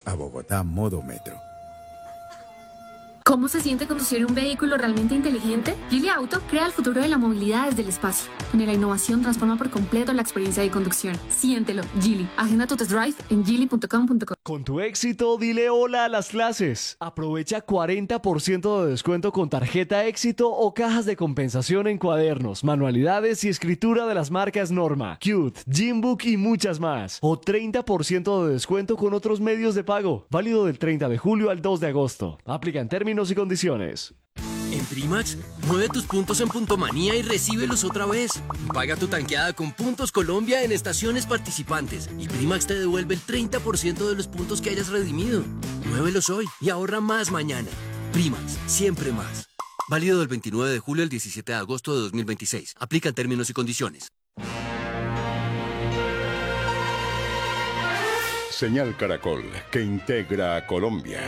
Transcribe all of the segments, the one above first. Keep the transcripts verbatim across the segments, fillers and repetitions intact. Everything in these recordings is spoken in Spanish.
a Bogotá modo metro. ¿Cómo se siente conducir un vehículo realmente inteligente? Geely Auto crea el futuro de la movilidad desde el espacio, donde la innovación transforma por completo la experiencia de conducción. Siéntelo, Geely. Agenda tu test drive en geely punto com punto co. Con tu éxito, dile hola a las clases. Aprovecha cuarenta por ciento de descuento con tarjeta éxito o cajas de compensación en cuadernos, manualidades y escritura de las marcas Norma, Cute, Gymbook y muchas más. O treinta por ciento de descuento con otros medios de pago. Válido del treinta de julio al dos de agosto. Aplica en términos y condiciones. En Primax, mueve tus puntos en Puntomanía y recíbelos otra vez. Paga tu tanqueada con Puntos Colombia en estaciones participantes y Primax te devuelve el treinta por ciento de los puntos que hayas redimido. Muévelos hoy y ahorra más mañana. Primax, siempre más. Válido del veintinueve de julio al diecisiete de agosto de dos mil veintiséis. Aplican términos y condiciones. Señal Caracol, que integra a Colombia.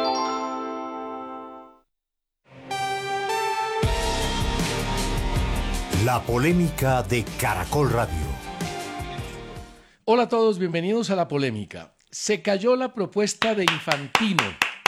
La polémica de Caracol Radio. Hola a todos, bienvenidos a La Polémica. Se cayó la propuesta de Infantino.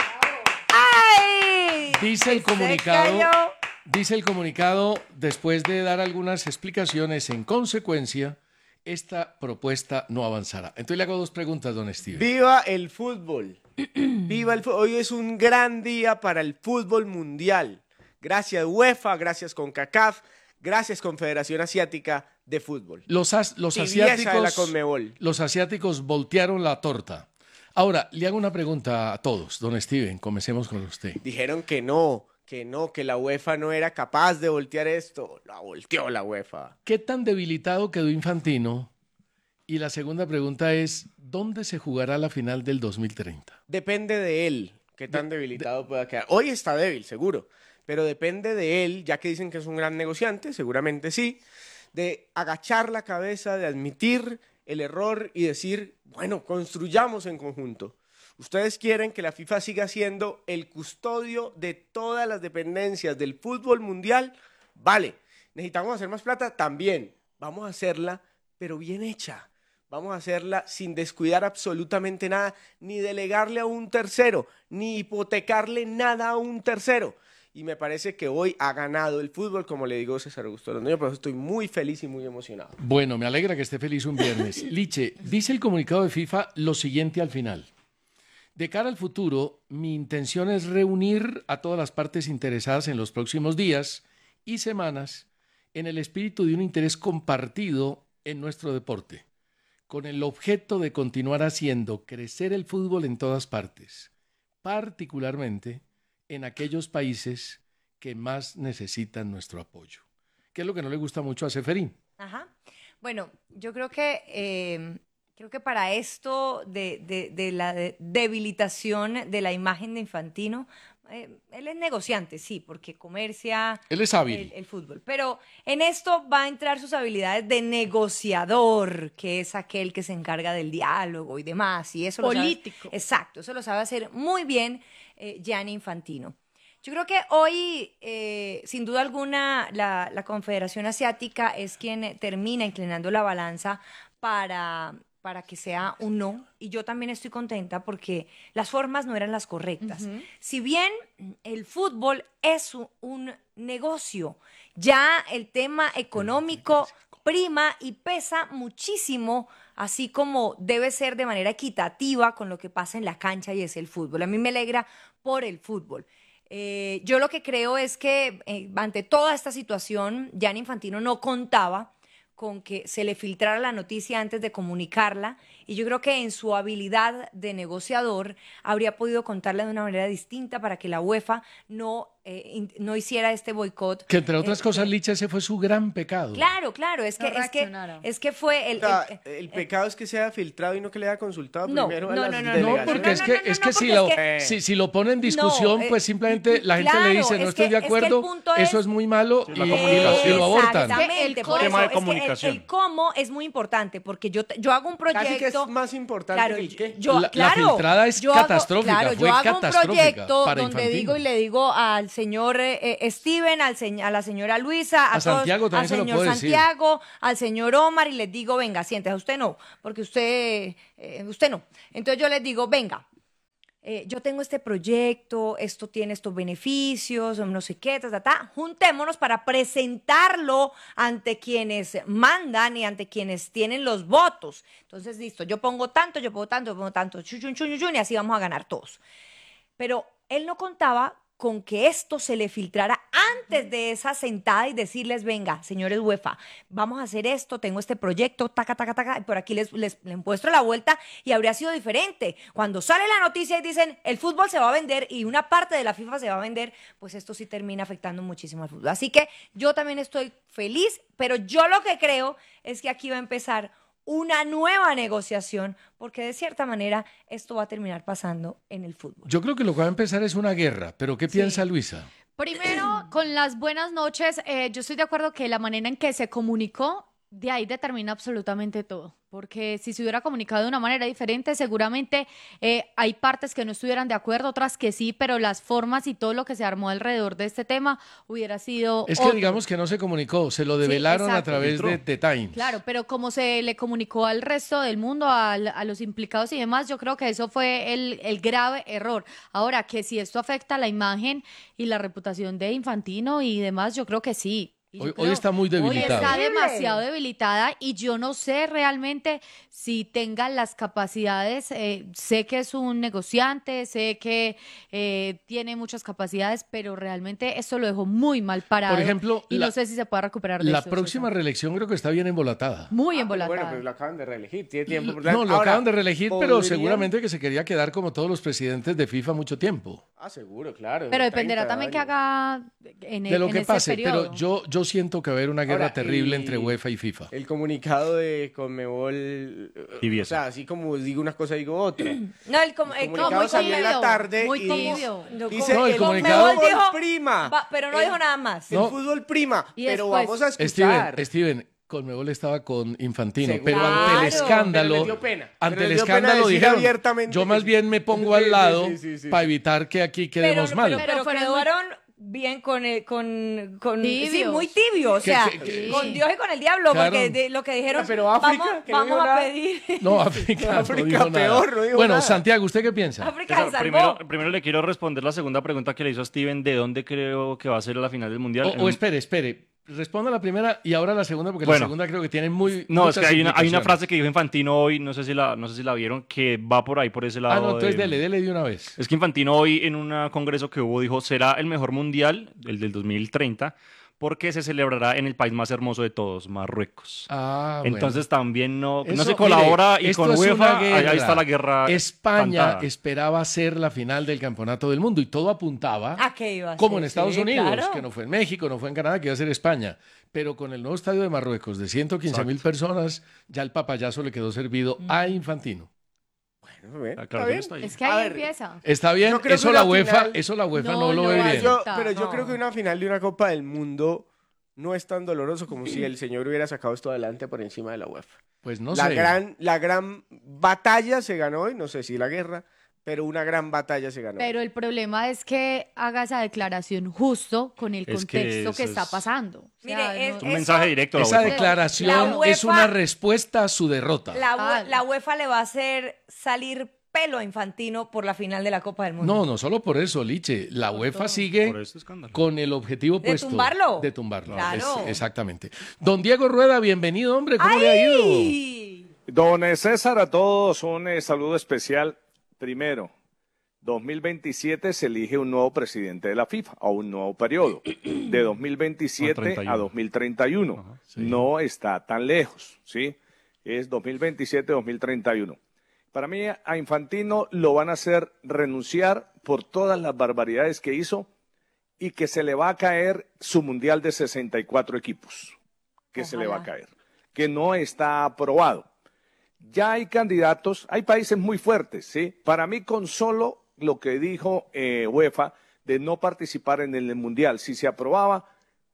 ¡Ay! Dice el Se comunicado, cayó. dice el comunicado, después de dar algunas explicaciones, en consecuencia, esta propuesta no avanzará. Entonces le hago dos preguntas, don Steven. ¡Viva el fútbol! ¡Viva el fútbol! Hoy es un gran día para el fútbol mundial. Gracias UEFA, gracias CONCACAF, gracias Confederación Asiática de Fútbol. Los, as, los, Tibieza de la asiáticos, Conmebol. los asiáticos voltearon la torta. Ahora, le hago una pregunta a todos, don Steven, comencemos con usted. Dijeron que no, que no, que la UEFA no era capaz de voltear esto. La volteó la UEFA. ¿Qué tan debilitado quedó Infantino? Y la segunda pregunta es, ¿dónde se jugará la final del dos mil treinta? Depende de él, qué tan De- debilitado pueda quedar. Hoy está débil, seguro, pero depende de él, ya que dicen que es un gran negociante, seguramente sí, de agachar la cabeza, de admitir el error y decir, bueno, construyamos en conjunto. Ustedes quieren que la FIFA siga siendo el custodio de todas las dependencias del fútbol mundial. Vale, necesitamos hacer más plata también. Vamos a hacerla, pero bien hecha. Vamos a hacerla sin descuidar absolutamente nada, ni delegarle a un tercero, ni hipotecarle nada a un tercero. Y me parece que hoy ha ganado el fútbol, como le digo César Augusto Londoño, por eso estoy muy feliz y muy emocionado. Bueno, me alegra que esté feliz un viernes. Liche, dice el comunicado de FIFA lo siguiente al final. De cara al futuro, mi intención es reunir a todas las partes interesadas en los próximos días y semanas en el espíritu de un interés compartido en nuestro deporte, con el objeto de continuar haciendo crecer el fútbol en todas partes, particularmente en aquellos países que más necesitan nuestro apoyo. ¿Qué es lo que no le gusta mucho a Ceferín? Ajá. Bueno, yo creo que eh, creo que para esto de, de, de la de- debilitación de la imagen de Infantino, eh, él es negociante, sí, porque comercia Él es hábil. el, el fútbol. Pero en esto va a entrar sus habilidades de negociador, que es aquel que se encarga del diálogo y demás. Y eso lo sabe- Político. exacto, eso lo sabe hacer muy bien eh, Gianni Infantino. Yo creo que hoy, eh, sin duda alguna, la, la Confederación Asiática es quien eh, termina inclinando la balanza para, para que sea un no. Y yo también estoy contenta porque las formas no eran las correctas. Ujú. Si bien el fútbol es un, un negocio, ya el tema económico prima y pesa muchísimo, así como debe ser de manera equitativa con lo que pasa en la cancha y es el fútbol. A mí me alegra por el fútbol. Eh, yo lo que creo es que eh, ante toda esta situación, Gianni Infantino no contaba con que se le filtrara la noticia antes de comunicarla, y yo creo que en su habilidad de negociador habría podido contarla de una manera distinta para que la UEFA no, eh, in- no hiciera este boicot. Que entre otras Eh, cosas, Licha, ese fue su gran pecado. Claro, claro, es No que, es que, reaccionaron. es que fue el... O sea, el- el pecado es que sea filtrado y no que le haya consultado No, primero a no, las no, no, no, No, delegaciones. porque es no, que, no, no, es no, que si porque lo, es que- si, si lo pone en discusión, No, eh, pues simplemente la gente claro, le dice, no es estoy que- de es que el acuerdo, punto eso es- es muy malo Sí, la y, comunicación. y lo abortan. Exactamente, El por tema de eso, es que el- comunicación. el, cómo es muy importante, porque yo, te- yo hago un proyecto... Casi que es más importante Claro, que el qué. yo, La- la claro, filtrada es yo hago- catastrófica, claro, fue yo hago catastrófica un proyecto para donde Infantino. digo y le digo al señor eh, eh, Steven, al señ- a la señora Luisa, a, A todos, Santiago también al se lo señor puedo decir. Santiago, al señor Omar, y les digo, venga, siéntese, usted no, porque usted, eh, usted no. Entonces yo les digo, venga, eh, yo tengo este proyecto, esto tiene estos beneficios, no sé qué, ta, ta, ta. Juntémonos para presentarlo ante quienes mandan y ante quienes tienen los votos. Entonces, listo, yo pongo tanto, yo pongo tanto, yo pongo tanto, chun, chun, chun, chun, y así vamos a ganar todos. Pero él no contaba con que esto se le filtrara antes de esa sentada y decirles, venga, señores UEFA, vamos a hacer esto, tengo este proyecto, taca, taca, taca, y por aquí les, les, les muestro la vuelta y habría sido diferente. Cuando sale la noticia y dicen, el fútbol se va a vender y una parte de la FIFA se va a vender, pues esto sí termina afectando muchísimo al fútbol. Así que yo también estoy feliz, pero yo lo que creo es que aquí va a empezar una nueva negociación, porque de cierta manera esto va a terminar pasando en el fútbol. Yo creo que lo que va a empezar es una guerra, pero ¿qué piensa Sí. Luisa? Primero, con las buenas noches, eh, yo estoy de acuerdo que la manera en que se comunicó, de ahí determina absolutamente todo. Porque si se hubiera comunicado de una manera diferente, seguramente eh, hay partes que no estuvieran de acuerdo, otras que sí, pero las formas y todo lo que se armó alrededor de este tema hubiera sido Es que otro. digamos que no se comunicó, se lo develaron a exacto. través de The Times. Claro, pero como se le comunicó al resto del mundo, al- a, los implicados y demás, yo creo que eso fue el, el grave error. Ahora, que si esto afecta la imagen y la reputación de Infantino y demás, yo creo que sí. Y yo Hoy, creo- hoy está muy Hoy debilitado. está Horrible. demasiado debilitada y yo no sé realmente si tenga las capacidades. eh, sé que es un negociante, sé que eh, tiene muchas capacidades, pero realmente esto lo dejó muy mal parado. Por ejemplo, y la- no sé si se puede recuperar de La eso, próxima César. reelección creo que está bien embolatada. Muy Ah, pero embolatada. bueno, pero lo acaban de reelegir, tiene tiempo. por No, delante. lo Ahora, acaban de reelegir, pero ¿podrían? seguramente que se quería quedar como todos los presidentes de FIFA mucho tiempo. Ah, seguro, claro. Pero dependerá treinta también que años. haga en, De lo en que ese pase, periodo. pero yo, yo siento que va a haber una guerra Ahora, terrible y- entre UEFA y FIFA. El comunicado de Conmebol, eh, o Tibieza. sea, así como digo una cosa, digo otra. No, el, com- El el comunicado muy salió en la tibio, tarde muy y tibio. dice, No, el el comunicado- fútbol dijo- prima. Va, pero no El- dijo nada más. El No. fútbol prima, Y pero después- vamos a escuchar. Steven, Steven, Conmebol estaba con Infantino, Seguro. pero ante el Claro. escándalo, Pero les dio pena. ante Pero el les dio pena escándalo decir dijeron, abiertamente yo que más sí. bien me pongo Sí, al sí, lado sí, sí, sí, para sí. evitar que aquí Pero, quedemos mal. pero, pero Pero fueron muy- quedaron bien con, el- con, con sí, Tibios. muy tibio, o Que- sea, que- que- con Dios y con el diablo, Claro. porque de- lo que dijeron, Pero África, vamos, que no vamos dijo a nada. pedir, No, África, no África dijo nada. peor, no dijo Bueno, nada. Santiago, ¿usted qué piensa? África César, se salvó. primero, primero le quiero responder la segunda pregunta que le hizo a Steven, ¿de dónde creo que va a ser la final del Mundial? O, En o un- espere, espere. Responda la primera y ahora la segunda, porque Bueno. la segunda creo que tiene muy. No, es muchas que hay una, hay una implicaciones. frase que dijo Infantino hoy, no sé si la, no sé si la vieron, que va por ahí, por ese lado. Ah, no, entonces de- dele, dele de una vez. Es que Infantino hoy en un congreso que hubo dijo, será el mejor mundial, el del dos mil treinta, porque se celebrará en el país más hermoso de todos, Marruecos. Ah, bueno. Entonces también no, no Eso, se colabora mire, y esto con es UEFA, una ahí, guerra. ahí está la guerra. España cantada. esperaba ser la final del campeonato del mundo y todo apuntaba, ¿A qué iba a como ser? en Estados Sí, Unidos, claro. que no fue en México, no fue en Canadá, que iba a ser España. Pero con el nuevo estadio de Marruecos de ciento quince mil personas, ya el papayazo le quedó servido Mm. a Infantino. Bueno, bien, Ah, está claro, bien. está ahí. Es que A ahí ver, empieza. Está bien, Yo creo eso que la una UEFA, final- eso la UEFA no, No lo lo ve va a bien. Yo- Está, pero yo no. creo que una final de una Copa del Mundo no es tan doloroso como si el señor hubiera sacado esto adelante por encima de la UEFA. Pues no la, sé. gran, la gran batalla se ganó hoy, no sé si la guerra, pero una gran batalla se ganó. Pero el problema es que haga esa declaración justo con el Es que contexto que, eso está es- pasando. O sea, Mire, es- Es un Eso- mensaje directo a la Esa UEFA. declaración La es UEFA una respuesta a su derrota. La, ue- Ah. la UEFA le va a hacer salir pelo a Infantino por la final de la Copa del Mundo. No, no solo por eso, Liche. La UEFA sigue Por este escándalo. con el objetivo ¿De puesto tumbarlo? de tumbarlo. Claro. Es- exactamente. Don Diego Rueda, bienvenido, hombre. ¿Cómo le ha ido? ¡Ay! Don eh, César, a todos un eh, saludo especial. Primero, dos mil veintisiete se elige un nuevo presidente de la FIFA, a un nuevo periodo, de dos mil veintisiete A treinta y uno. a dos mil treinta y uno. Ajá, sí. No está tan lejos, ¿sí? Es dos mil veintisiete a dos mil treinta y uno. Para mí, a Infantino lo van a hacer renunciar por todas las barbaridades que hizo y que se le va a caer su mundial de sesenta y cuatro equipos, que se le va a Ojalá. caer, que no está aprobado. Ya hay candidatos, hay países muy fuertes, ¿sí? Para mí, con solo lo que dijo eh, UEFA de no participar en el Mundial, si se aprobaba,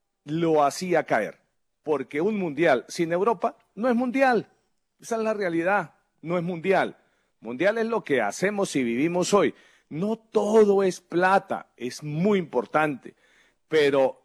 lo hacía caer. Porque un Mundial sin Europa no es Mundial. Esa es la realidad, no es Mundial. Mundial es lo que hacemos y vivimos hoy. No todo es plata, es muy importante, pero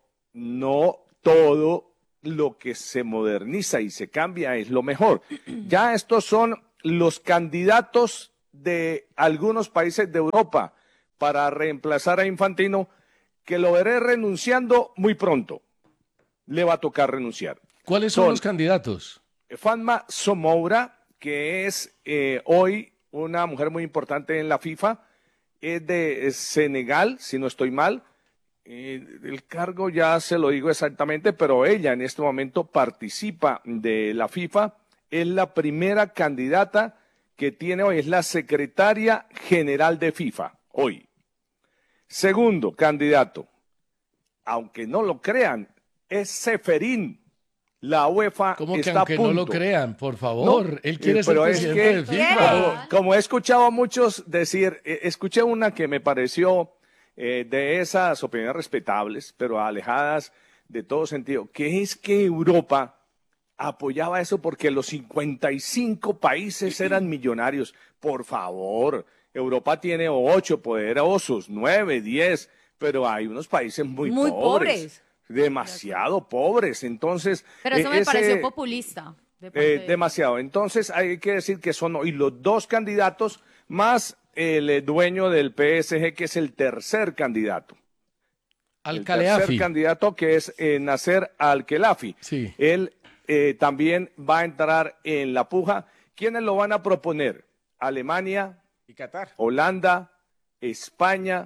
no todo lo que se moderniza y se cambia es lo mejor. Ya estos son los candidatos de algunos países de Europa para reemplazar a Infantino, que lo veré renunciando muy pronto. Le va a tocar renunciar. ¿Cuáles son, son los candidatos? Fatma Somoura, que es eh, hoy una mujer muy importante en la FIFA, es de Senegal, si no estoy mal. Eh, el cargo ya se lo digo exactamente, pero ella en este momento participa de la FIFA. Es la primera candidata que tiene hoy, es la secretaria general de FIFA, hoy. Segundo candidato, aunque no lo crean, es Seferín. La UEFA ¿Cómo que está aunque a punto. no lo crean? Por favor, No, él quiere eh, ser pero es presidente que, de FIFA. Como, como he escuchado a muchos decir, eh, escuché una que me pareció eh, de esas opiniones respetables, pero alejadas de todo sentido, que es que Europa apoyaba eso porque los cincuenta y cinco países eran millonarios. Por favor, Europa tiene ocho poderosos, nueve, diez, pero hay unos países muy, Muy pobres. pobres. Demasiado pobres, entonces... Pero eso eh, me ese, pareció populista. De parte eh, de... demasiado, entonces hay que decir que son hoy los dos candidatos más el eh, dueño del P S G, que es el tercer candidato. El tercer candidato, que es eh, Nasser Al-Khelaifi. Sí. Él eh, también va a entrar en la puja. ¿Quiénes lo van a proponer? Alemania, y Qatar, Holanda, España,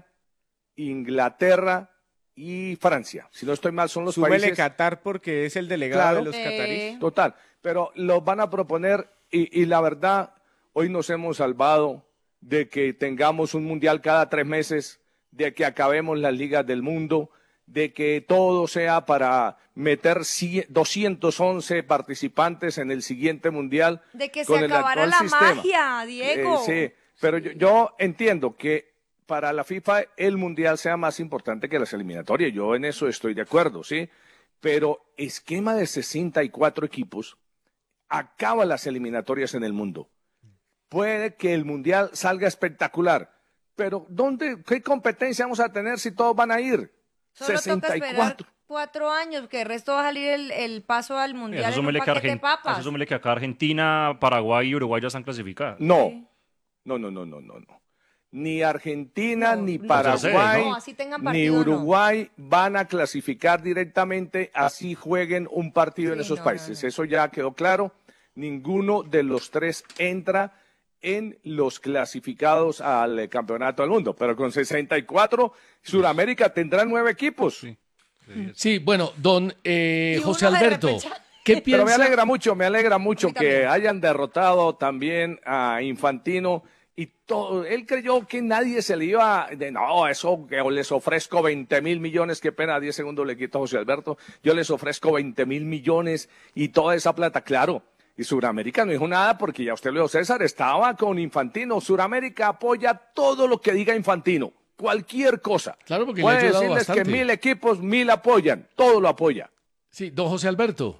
Inglaterra y Francia. Si no estoy mal, son los Súmele países... Qatar porque es el delegado Claro, de los catarís. Total, pero los van a proponer y, y la verdad, hoy nos hemos salvado de que tengamos un mundial cada tres meses, de que acabemos las ligas del mundo, de que todo sea para meter doscientos once participantes en el siguiente mundial. De que con se el acabara actual la sistema. magia, Diego. Eh, sí, pero yo, yo entiendo que para la FIFA el mundial sea más importante que las eliminatorias. Yo en eso estoy de acuerdo, ¿sí? Pero esquema de sesenta y cuatro equipos acaba las eliminatorias en el mundo. Puede que el mundial salga espectacular, pero ¿dónde, qué competencia vamos a tener si todos van a ir? Solo sesenta y toca cuatro. esperar cuatro años, que el resto va a salir el, el paso al mundial Eso en un súmele que, paquete de Argen- papas. eso súmele que acá Argentina, Paraguay y Uruguay ya están clasificadas. No, no, no, no, no, no, no. Ni Argentina, No, ni no. Paraguay, No, así tengan ni partido, no. Uruguay van a clasificar directamente, así jueguen un partido en Sí, esos no, países. no, no. Eso ya quedó claro. Ninguno de los tres entra en los clasificados al eh, campeonato del mundo. Pero con sesenta y cuatro, Sudamérica tendrá nueve equipos. Sí. Sí, bueno, don eh, Y José uno de Alberto, repechaje. ¿qué Pero me piensa? alegra mucho, me alegra mucho A mí que también. hayan derrotado también a Infantino y todo. Él creyó que nadie se le iba de no, eso que les ofrezco veinte mil millones, qué pena, diez segundos le quito a José Alberto, yo les ofrezco veinte mil millones y toda esa plata, claro. Y Sudamérica no dijo nada porque ya usted lo dijo, César, estaba con Infantino. Sudamérica apoya todo lo que diga Infantino, cualquier cosa. Claro, porque le ha Puede ayudado decirles bastante. que mil equipos, mil apoyan, todo lo apoya. Sí, don José Alberto.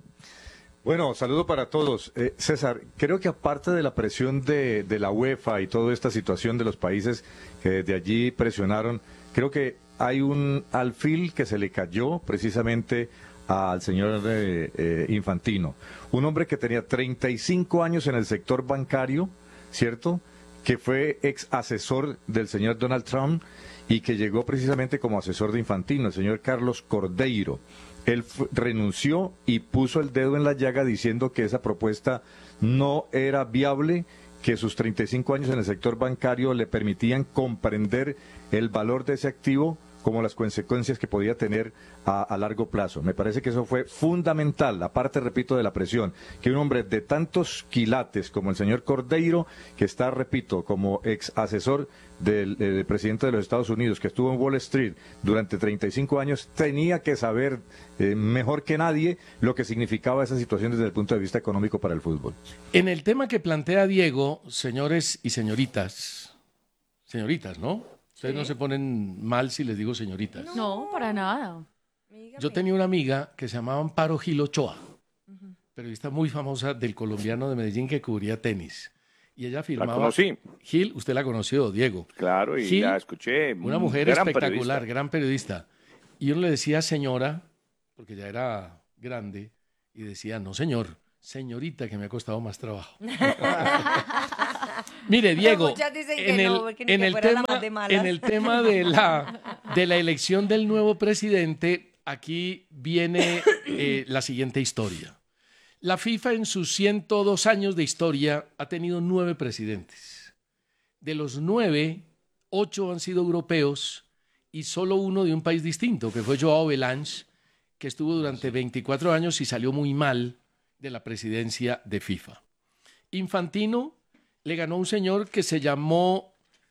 Bueno, saludo para todos. Eh, César, creo que aparte de la presión de, de la UEFA y toda esta situación de los países que desde allí presionaron, creo que hay un alfil que se le cayó precisamente al señor eh, eh, Infantino. Un hombre que tenía treinta y cinco años en el sector bancario, ¿cierto?, que fue ex asesor del señor Donald Trump y que llegó precisamente como asesor de Infantino, el señor Carlos Cordeiro. Él fu- renunció y puso el dedo en la llaga diciendo que esa propuesta no era viable, que sus treinta y cinco años en el sector bancario le permitían comprender el valor de ese activo como las consecuencias que podía tener a, a largo plazo. Me parece que eso fue fundamental, aparte, repito, de la presión, que un hombre de tantos quilates como el señor Cordeiro, que está, repito, como ex asesor del, eh, del presidente de los Estados Unidos, que estuvo en Wall Street durante treinta y cinco años, tenía que saber eh, mejor que nadie lo que significaba esa situación desde el punto de vista económico para el fútbol. En el tema que plantea Diego, señores y señoritas, señoritas, ¿no? Ustedes Sí. no se ponen mal si les digo señoritas. No, para nada. Yo tenía una amiga que se llamaba Amparo Gil Ochoa, periodista muy famosa del colombiano de Medellín que cubría tenis. Y ella firmaba... La conocí. Gil, usted la conoció, Diego. Claro, y Gil, la escuché. Una mujer gran espectacular, periodista. gran periodista. Y uno le decía señora, porque ya era grande, y decía, no señor, señorita, que me ha costado más trabajo. Mire, Diego, Muchas dicen que en el, no, porque ni en que el fuera la tema, más de malas. en el tema de la, de la elección del nuevo presidente, aquí viene eh, la siguiente historia. La FIFA en sus ciento dos años de historia ha tenido nueve presidentes. De los nueve, ocho han sido europeos y solo uno de un país distinto, que fue Joao Belange, que estuvo durante veinticuatro años y salió muy mal de la presidencia de FIFA. Infantino le ganó a un señor que se llamó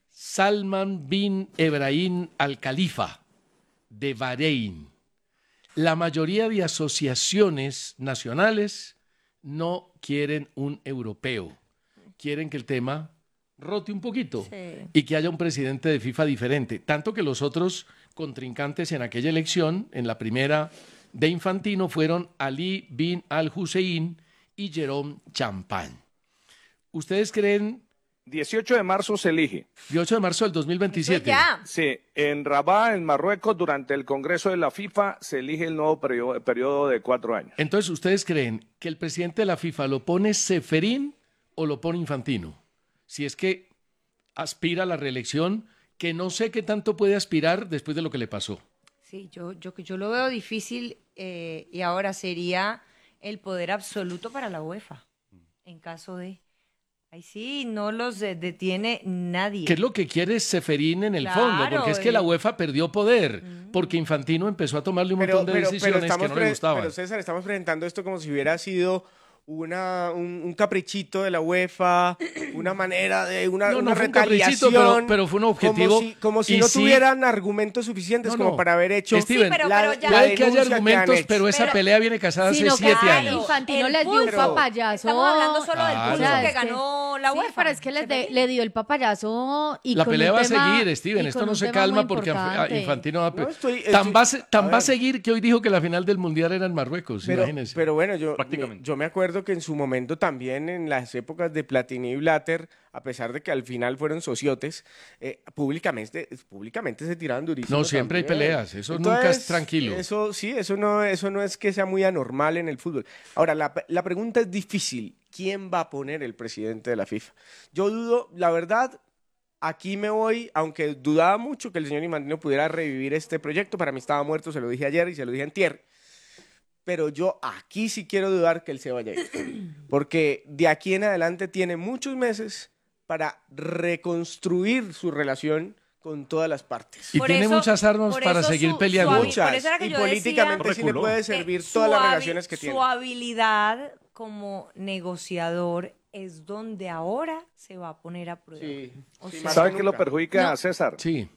Salman bin Ebrahim Al Khalifa, de Bahrein. La mayoría de asociaciones nacionales no quieren un europeo. Quieren que el tema rote un poquito Sí. y que haya un presidente de FIFA diferente. Tanto que los otros contrincantes en aquella elección, en la primera de Infantino, fueron Ali bin Al-Hussein y Jérôme Champagne. ¿Ustedes creen? dieciocho de marzo se elige. dieciocho de marzo del dos mil veintisiete. Sí, en Rabat, en Marruecos, durante el Congreso de la FIFA, se elige el nuevo periodo, periodo de cuatro años. Entonces, ¿ustedes creen que el presidente de la FIFA lo pone Ceferín o lo pone Infantino? Si es que aspira a la reelección, que no sé qué tanto puede aspirar después de lo que le pasó. Sí, yo, yo, yo lo veo difícil eh, y ahora sería el poder absoluto para la UEFA, en caso de... Ahí sí, no los de- detiene nadie. ¿Qué es lo que quiere Ceferín en el Claro, fondo? Porque es que la eh. UEFA perdió poder, porque Infantino empezó a tomarle un Pero, montón de pero, pero decisiones que estamos no le pre- gustaban. pero César, estamos presentando esto como si hubiera sido una, un, un caprichito de la UEFA, una manera de una, No, no una fue un caprichito, retaliación. pero- pero fue un objetivo, Como si, como si y no sí- tuvieran argumentos suficientes No, como no. para haber hecho Steven, pero- la, pero ya- la puede que haya denuncia han argumentos, hecho. pero esa Pero- pelea viene casada hace Sino que siete a años. Infantino El les dio un fútbol. papayazo. Estamos hablando solo del Claro. pulso O sea, que es que- ganó la Sí, UEFA. pero es que les ¿Se de- ve? le dio el papayazo y La con pelea un va a tema- seguir, Steven. y Esto con no un se tema calma muy porque Inf- importante. Infantino va a... No, estoy- tan estoy- va, a se- tan a va a ver. seguir que hoy dijo que la final del Mundial era en Marruecos, Pero, imagínense. pero bueno, yo, Prácticamente. yo me acuerdo que en su momento también, en las épocas de Platini y Blatter, a pesar de que al final fueron sociotes, eh, públicamente, públicamente se tiraban durísimo. No, siempre hay también. peleas, eso nunca es tranquilo. Eso sí, eso no, eso no es que sea muy anormal en el fútbol. Ahora, la, la pregunta es difícil. ¿Quién va a poner el presidente de la FIFA? Yo dudo, la verdad, aquí me voy, aunque dudaba mucho que el señor Infantino pudiera revivir este proyecto, para mí estaba muerto, se lo dije ayer y se lo dije antier. Pero yo aquí sí quiero dudar que él se vaya a ir. Porque de aquí en adelante tiene muchos meses para reconstruir su relación con todas las partes. Y Por tiene eso- muchas armas por para eso seguir su- peleando. su habi- Muchas. por eso era que Y yo políticamente decía sí le puede servir que todas su las habi- relaciones que su tiene. habilidad como negociador es donde ahora se va a poner a prueba. Sí. O Sí, sea, más ¿Sabe que qué lo nunca. perjudica No. a César? Sí.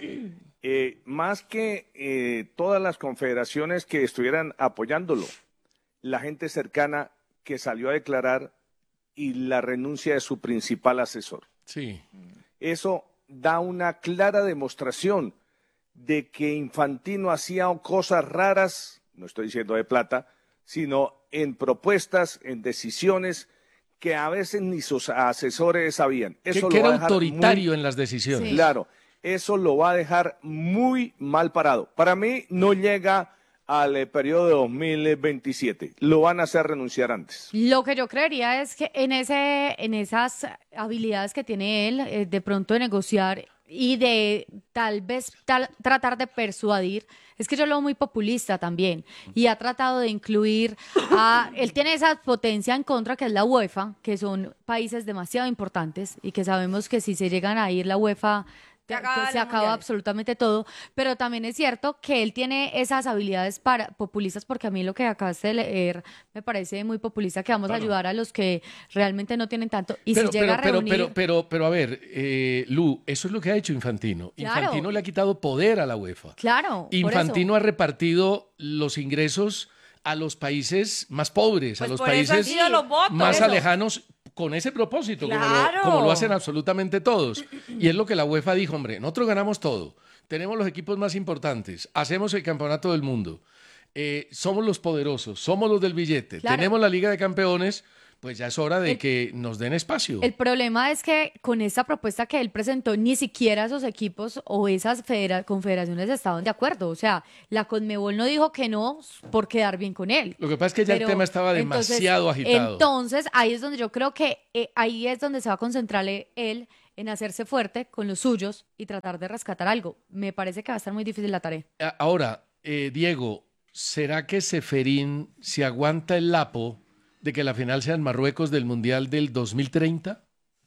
Eh, más que eh, todas las confederaciones que estuvieran apoyándolo, la gente cercana que salió a declarar y la renuncia de su principal asesor. Sí. Eso da una clara demostración de que Infantino hacía cosas raras, no estoy diciendo de plata, sino en propuestas, en decisiones que a veces ni sus asesores sabían. Que, Eso que lo va era a dejar autoritario muy- en las decisiones. Sí. Claro, eso lo va a dejar muy mal parado. Para mí no llega al eh, periodo de dos mil veintisiete. Lo van a hacer renunciar antes. Lo que yo creería es que en ese, en esas habilidades que tiene él, eh, de pronto de negociar y de tal vez tal- tratar de persuadir, es que yo lo veo muy populista también y ha tratado de incluir a, él tiene esa potencia en contra que es la UEFA, que son países demasiado importantes y que sabemos que si se llegan a ir la UEFA Se acaba que se los acaba mundiales. absolutamente todo, pero también es cierto que él tiene esas habilidades para populistas, porque a mí lo que acabaste de leer me parece muy populista, que vamos a ayudar a los que realmente no tienen tanto, y pero, si llega pero, a pero, reunir... pero, pero, pero, a ver, eh, Lu, eso es lo que ha hecho Infantino. Claro. Infantino le ha quitado poder a la UEFA. claro, por Infantino eso. ha repartido los ingresos a los países más pobres, Pues a los por eso han países sido los votos. más Eso. alejanos, con ese propósito, como, Claro. lo, como lo hacen absolutamente todos. Y es lo que la UEFA dijo, hombre, nosotros ganamos todo, tenemos los equipos más importantes, hacemos el campeonato del mundo, eh, somos los poderosos, somos los del billete, Claro. tenemos la Liga de Campeones, pues ya es hora de El- que nos den espacio. El problema es que con esta propuesta que él presentó, ni siquiera esos equipos o esas federa- confederaciones estaban de acuerdo. O sea, la Conmebol no dijo que no por quedar bien con él. Lo que pasa es que ya Pero, el tema estaba entonces- demasiado agitado. Entonces, ahí es donde yo creo que eh, ahí es donde se va a concentrar eh, él en hacerse fuerte con los suyos y tratar de rescatar algo. Me parece que va a estar muy difícil la tarea. A- Ahora, eh, Diego, ¿será que Seferín se aguanta el lapo de que la final sea en Marruecos del Mundial del dos mil treinta?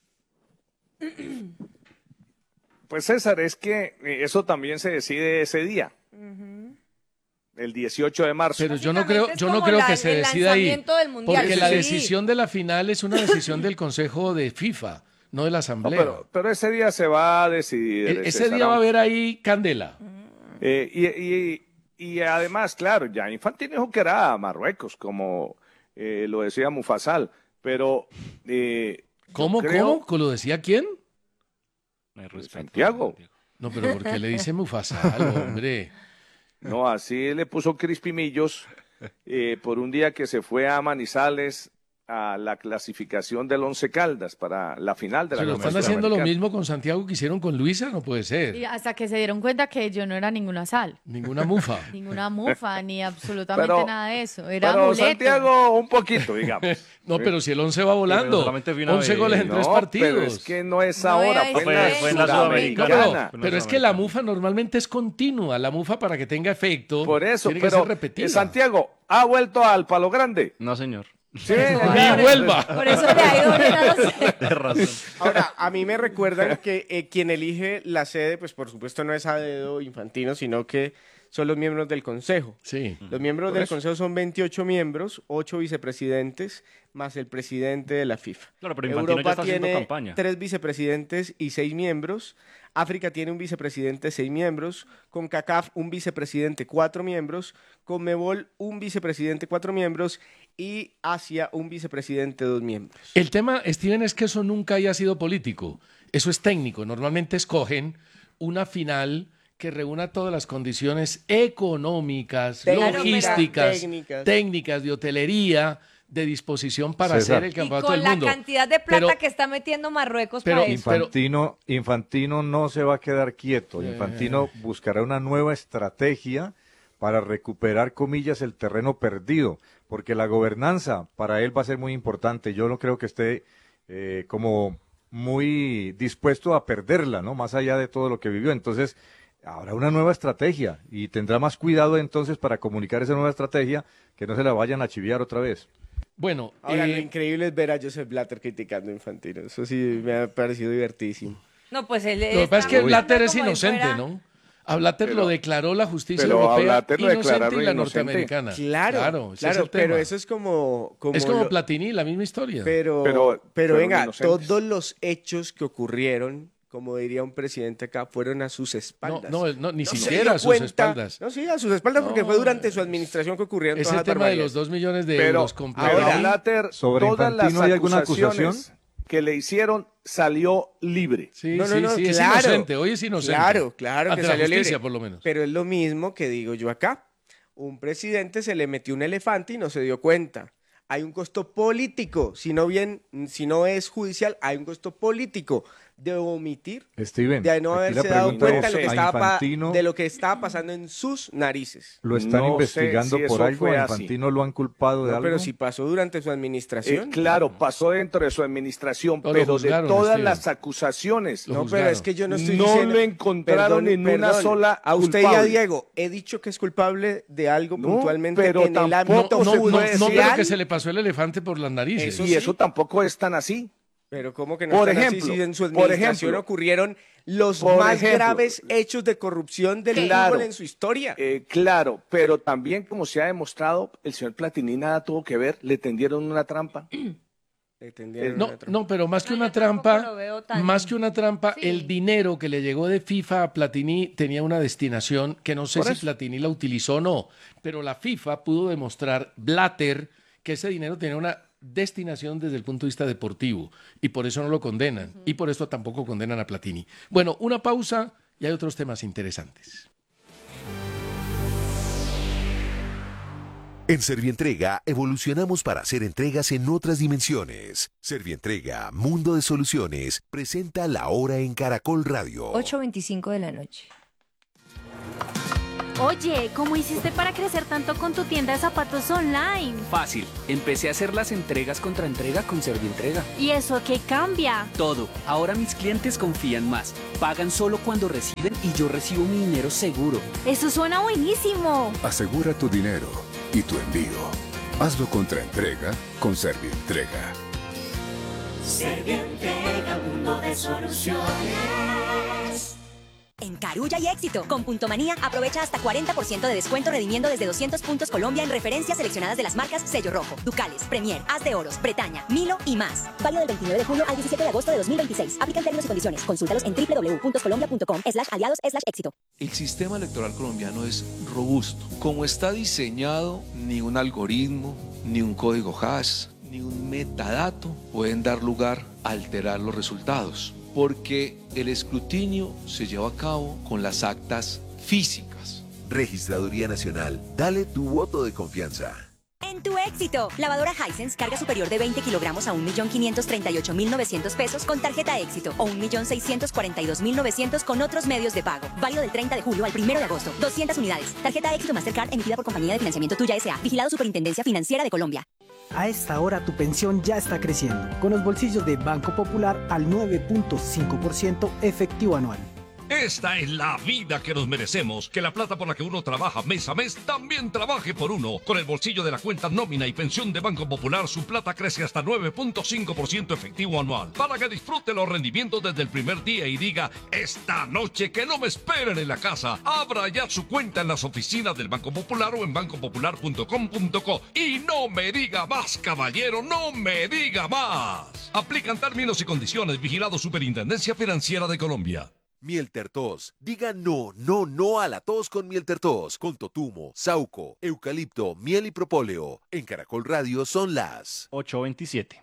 Pues César, es que eh, eso también se decide ese día, el dieciocho de marzo. Pero yo no creo, es yo no como creo la- que se el decida ahí, lanzamiento del Mundial, porque la sí. decisión de la final es una decisión del Consejo de FIFA, no de la No, Asamblea. pero, pero ese día se va a decidir. E- ese César, día va a aunque- haber ahí candela. Eh, y, y- y además, claro, ya Infantino dijo que era Marruecos, como eh, lo decía Mufasal, pero eh, yo ¿Cómo, creo- cómo? ¿Lo decía quién? Me respeto, Santiago. No, pero ¿por qué le dice Mufasal, hombre? No, así le puso Crispimillos eh, por un día que se fue a Manizales a la clasificación del Once Caldas para la final de la ¿Se lo Copa están haciendo lo Sudamericana. mismo con Santiago que hicieron con Luisa? No puede ser. Y hasta que se dieron cuenta que yo no era ninguna sal, Ninguna mufa. ninguna mufa, ni absolutamente Pero- nada de eso. Era Pero amuleto. Santiago, un poquito, digamos. No, pero si el once va volando. solamente vi una once vez. goles en No, tres pero partidos. es que no es No ahora, es fue, fue- en la fue en la No, Sudamericana. pero, Sudamericana. pero es que la mufa normalmente es continua. La mufa, para que tenga efecto, Por eso, tiene que pero ser repetida. eh, Santiago ha vuelto al Palo Grande. No, señor. Sí, ¡Y vuelva! Por eso le ha ido bien a los- Tienes razón. Ahora, a mí me recuerdan que eh, quien elige la sede, pues por supuesto no es a dedo Infantino, sino que son los miembros del Consejo. Sí. Los miembros Por del eso. Consejo son veintiocho miembros, ocho vicepresidentes, más el presidente de la FIFA. Claro, pero Infantino ya Europa está haciendo tiene campaña. tres vicepresidentes y seis miembros. África tiene un vicepresidente, seis miembros. CONCACAF, un vicepresidente, cuatro miembros. CONMEBOL, un vicepresidente, cuatro miembros. Y Asia, un vicepresidente, dos miembros. El tema, Steven, es que eso nunca haya sido político. Eso es técnico. Normalmente escogen una final que reúna todas las condiciones económicas, Técnicas, logísticas, técnicas. técnicas, de hotelería, de disposición para César. hacer el Y campeonato con del la mundo. cantidad de plata Pero- que está metiendo Marruecos pero para eso. Infantino, Infantino no se va a quedar quieto. Eh. Infantino buscará una nueva estrategia para recuperar, comillas, el terreno perdido, porque la gobernanza para él va a ser muy importante. Yo no creo que esté eh, como muy dispuesto a perderla, ¿no? Más allá de todo lo que vivió. Entonces, habrá una nueva estrategia y tendrá más cuidado entonces para comunicar esa nueva estrategia, que no se la vayan a chiviar otra vez. Bueno, Ahora, lo eh, increíble es ver a Joseph Blatter criticando a Infantino. Eso sí me ha parecido divertidísimo. No, pues él lo que pasa es que está Blatter hablando es como si inocente, fuera- ¿no? A Blatter Pero- lo declaró la justicia pero a europea Blatter lo inocente declararon y la inocente. norteamericana. Claro, claro, ese claro, es el pero tema. eso es como... como es como lo- Platini, la misma historia. Pero, Pero pero, fueron venga, inocentes. todos los hechos que ocurrieron, como diría un presidente acá, fueron a sus no, espaldas. no, no, ni No se siquiera dio a sus cuenta- espaldas. No, sí, a sus espaldas, porque No, fue durante su administración que ocurrieron Es todas el las tema de barbaridades. los dos millones de Pero euros con ahora Platini. Blatter, ¿Sobre todas las Infantino hay alguna acusaciones acusación? que le hicieron salió libre. Sí, No, no, sí, no, sí, es claro. inocente, hoy es inocente. Claro, claro Ante que la salió justicia, libre. por lo menos. Pero es lo mismo que digo yo acá. Un presidente se le metió un elefante y no se dio cuenta. Hay un costo político. Si no bien, si no es judicial, hay un costo político de omitir, Steven, de no aquí la haberse dado pregunta cuenta es, de lo, que ¿a estaba pa- Infantino de lo que estaba pasando en sus narices. lo están No sé investigando si por eso algo? fue ¿A así. Infantino lo han culpado de No, algo? pero si pasó durante su administración. Eh, claro, pasó dentro de su administración, No, lo pero de juzgaron, todas Steven. las acusaciones, Lo No, juzgaron. pero es que yo no estoy no diciendo... lo encontraron Perdón, en una perdón. sola A usted y a culpable. Diego, he dicho que es culpable de algo No, puntualmente pero en el tampoco ámbito No, se no, no, puede no, decir- pero que se le pasó el elefante por las narices. Eso Y sí. eso tampoco es tan así. Pero ¿cómo que no Por están así ejemplo, si en su por administración ejemplo, ocurrieron los por más ejemplo, graves hechos de corrupción del Claro. fútbol en su historia? Eh, claro, pero también, como se ha demostrado, el señor Platini nada tuvo que ver, le tendieron una trampa. Le tendieron No, una trampa. no, pero más que No, una yo tampoco trampa, lo veo tan- más que una trampa, Sí. el dinero que le llegó de FIFA a Platini tenía una destinación que no sé Por si eso. Platini la utilizó o no, pero la FIFA pudo demostrar, Blatter, que ese dinero tenía una destinación desde el punto de vista deportivo y por eso no lo condenan y por eso tampoco condenan a Platini. Bueno, una pausa y hay otros temas interesantes. En Servientrega evolucionamos para hacer entregas en otras dimensiones. Servientrega, Mundo de Soluciones, presenta La Hora en Caracol Radio. ocho veinticinco de la noche. Oye, ¿cómo hiciste para crecer tanto con tu tienda de zapatos online? Fácil, empecé a hacer las entregas contra entrega con Servientrega. ¿Y eso qué cambia? Todo, ahora mis clientes confían más, pagan solo cuando reciben y yo recibo mi dinero seguro. Eso suena buenísimo. Asegura tu dinero y tu envío. Hazlo contra entrega con Servientrega. Servientrega, mundo de soluciones. En Carulla y Éxito, con Punto Manía, aprovecha hasta cuarenta por ciento de descuento redimiendo desde doscientos puntos Colombia en referencias seleccionadas de las marcas Sello Rojo, Ducales, Premier, Haz de Oros, Bretaña, Milo y más. Válido del veintinueve de julio al diecisiete de agosto de dos mil veintiséis. Aplican términos y condiciones. Consúltalos en doble u doble u doble u punto colombia punto com slash aliados slash éxito. El sistema electoral colombiano es robusto. Como está diseñado, ni un algoritmo, ni un código hash, ni un metadato pueden dar lugar a alterar los resultados, porque el escrutinio se lleva a cabo con las actas físicas. Registraduría Nacional, dale tu voto de confianza. En tu Éxito, lavadora Hisense, carga superior de veinte kilogramos a un millón quinientos treinta y ocho mil novecientos pesos con tarjeta Éxito o un millón seiscientos cuarenta y dos mil novecientos con otros medios de pago. Válido del treinta de julio al primero de agosto. doscientas unidades. Tarjeta Éxito Mastercard emitida por Compañía de Financiamiento Tuya S A. Vigilado Superintendencia Financiera de Colombia. A esta hora tu pensión ya está creciendo, con los bolsillos de Banco Popular al nueve punto cinco por ciento efectivo anual. Esta es la vida que nos merecemos, que la plata por la que uno trabaja mes a mes también trabaje por uno. Con el bolsillo de la cuenta nómina y pensión de Banco Popular, su plata crece hasta nueve punto cinco por ciento efectivo anual, para que disfrute los rendimientos desde el primer día y diga, esta noche que no me esperen en la casa. Abra ya su cuenta en las oficinas del Banco Popular o en banco popular punto com punto co. Y no me diga más, caballero, no me diga más. Aplican términos y condiciones. Vigilado Superintendencia Financiera de Colombia. Mieltertos. Diga no, no, no a la tos con Mieltertos. Con totumo, sauco, eucalipto, miel y propóleo. En Caracol Radio son las ocho veintisiete.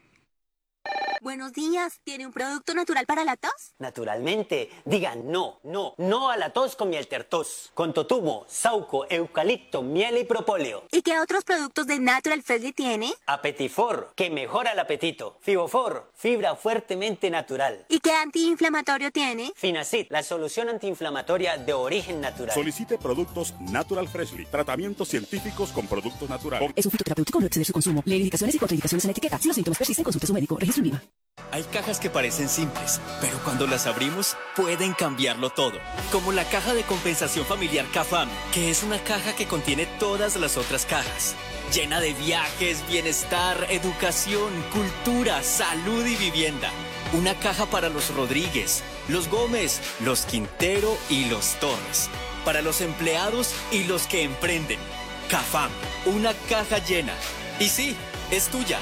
Buenos días, ¿tiene un producto natural para la tos? Naturalmente, diga no, no, no a la tos con Mieltertos. Con totumo, sauco, eucalipto, miel y propóleo. ¿Y qué otros productos de Natural Freshly tiene? Apetifor, que mejora el apetito. Fibofor, fibra fuertemente natural. ¿Y qué antiinflamatorio tiene? Finacid, la solución antiinflamatoria de origen natural. Solicite productos Natural Freshly, tratamientos científicos con productos naturales. Es un fitoterapéutico, no exceder su consumo. Lee indicaciones y contraindicaciones en la etiqueta. Si los síntomas persisten, consulte a su médico. Registro en Viva. Hay cajas que parecen simples, pero cuando las abrimos pueden cambiarlo todo. Como la caja de compensación familiar CAFAM, que es una caja que contiene todas las otras cajas. Llena de viajes, bienestar, educación, cultura, salud y vivienda. Una caja para los Rodríguez, los Gómez, los Quintero y los Torres. Para los empleados y los que emprenden. CAFAM, una caja llena. Y sí, es tuya.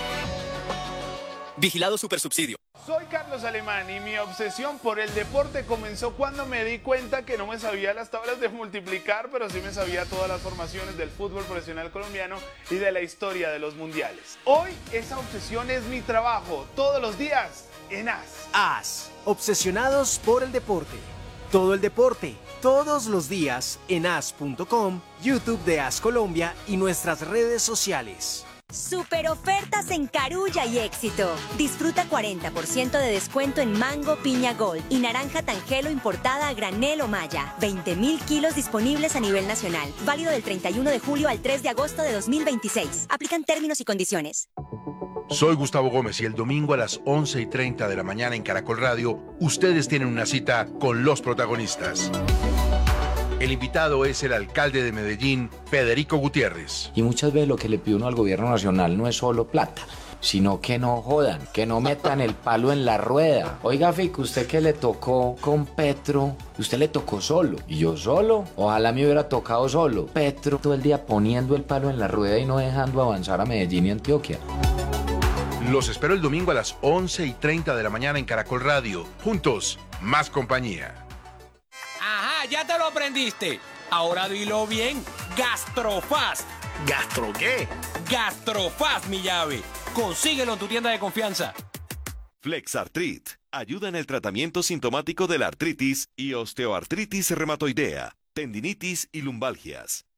Vigilado Supersubsidio. Soy Carlos Alemán y mi obsesión por el deporte comenzó cuando me di cuenta que no me sabía las tablas de multiplicar, pero sí me sabía todas las formaciones del fútbol profesional colombiano y de la historia de los mundiales. Hoy esa obsesión es mi trabajo, todos los días en A S. A S, obsesionados por el deporte. Todo el deporte, todos los días en A S punto com, YouTube de A S Colombia y nuestras redes sociales. Super ofertas en Carulla y Éxito. Disfruta cuarenta por ciento de descuento en mango piña gold y naranja tangelo importada a granel o malla. veinte mil kilos disponibles a nivel nacional. Válido del treinta y uno de julio al tres de agosto de dos mil veintiséis. Aplican términos y condiciones. Soy Gustavo Gómez y el domingo a las once y treinta de la mañana en Caracol Radio, ustedes tienen una cita con los protagonistas. El invitado es el alcalde de Medellín, Federico Gutiérrez. Y muchas veces lo que le pide uno al gobierno nacional no es solo plata, sino que no jodan, que no metan el palo en la rueda. Oiga, Fico, usted que le tocó con Petro, usted le tocó solo. ¿Y yo solo? Ojalá me hubiera tocado solo. Petro todo el día poniendo el palo en la rueda y no dejando avanzar a Medellín y Antioquia. Los espero el domingo a las once y treinta de la mañana en Caracol Radio. Juntos, más compañía. Ajá, ya te lo aprendiste. Ahora dilo bien. Gastrofast. ¿Gastro qué? Gastrofast, mi llave. Consíguelo en tu tienda de confianza. Flexartrit ayuda en el tratamiento sintomático de la artritis y osteoartritis reumatoidea, tendinitis y lumbalgias.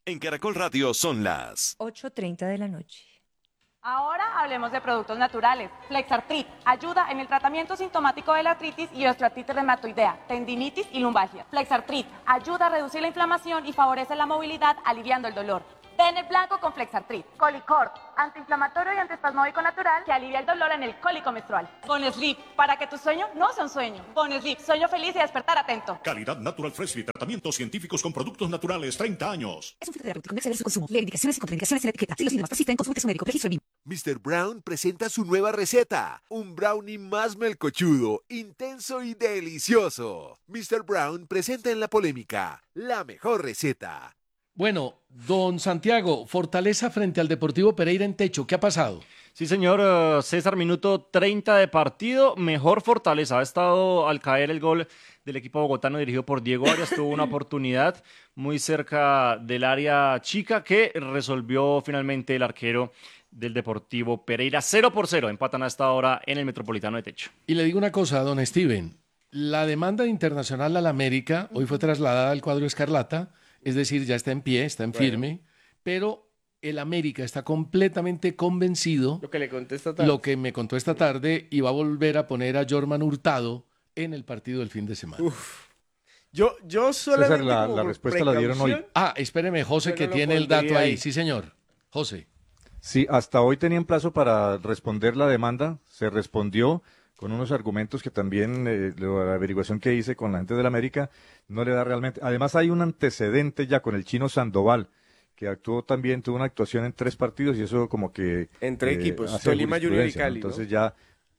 En Caracol Radio son las ocho treinta de la noche. Ahora hablemos de productos naturales. Flexartrit ayuda en el tratamiento sintomático de la artritis y osteoartritis reumatoidea, tendinitis y lumbalgia. Flexartrit ayuda a reducir la inflamación y favorece la movilidad, aliviando el dolor. Bene blanco con Flexartrit. Colicort, antiinflamatorio y antiespasmódico natural que alivia el dolor en el cólico menstrual. Bonesleep, para que tu sueño no sea un sueño. Bonesleep, sueño feliz y despertar atento. Calidad Natural Freshly, tratamientos científicos con productos naturales, treinta años. Es un fitoterapéutico, no exceder su consumo. Lee indicaciones y contraindicaciones en la etiqueta. Si los síntomas persisten, consulte a su médico. Registro B I M. mister Brown presenta su nueva receta, un brownie más melcochudo, intenso y delicioso. mister Brown presenta en la polémica la mejor receta. Bueno, don Santiago, Fortaleza frente al Deportivo Pereira en techo, ¿qué ha pasado? Sí, señor uh, César, minuto treinta de partido, mejor Fortaleza. Ha estado al caer el gol del equipo bogotano dirigido por Diego Arias, tuvo una oportunidad muy cerca del área chica que resolvió finalmente el arquero del Deportivo Pereira. cero por cero, empatan hasta ahora en el Metropolitano de Techo. Y le digo una cosa, don Steven, la demanda internacional al América hoy fue trasladada al cuadro escarlata, es decir, ya está en pie, está en firme, bueno. Pero el América está completamente convencido, lo que le conté esta tarde, lo que me contó esta tarde, y va a volver a poner a Jorman Hurtado en el partido del fin de semana. Uf. Yo, yo solamente César, la, la respuesta la dieron hoy. Ah, espéreme, José, que no tiene el dato ahí. ahí. Sí, señor. José. Sí, hasta hoy tenían plazo para responder la demanda, se respondió con unos argumentos que también eh, la averiguación que hice con la gente del América no le da realmente. Además hay un antecedente ya con el chino Sandoval, que actuó también, tuvo una actuación en tres partidos y eso como que... Entre eh, equipos, Tolima, Junior y Cali, ¿no? Entonces ya,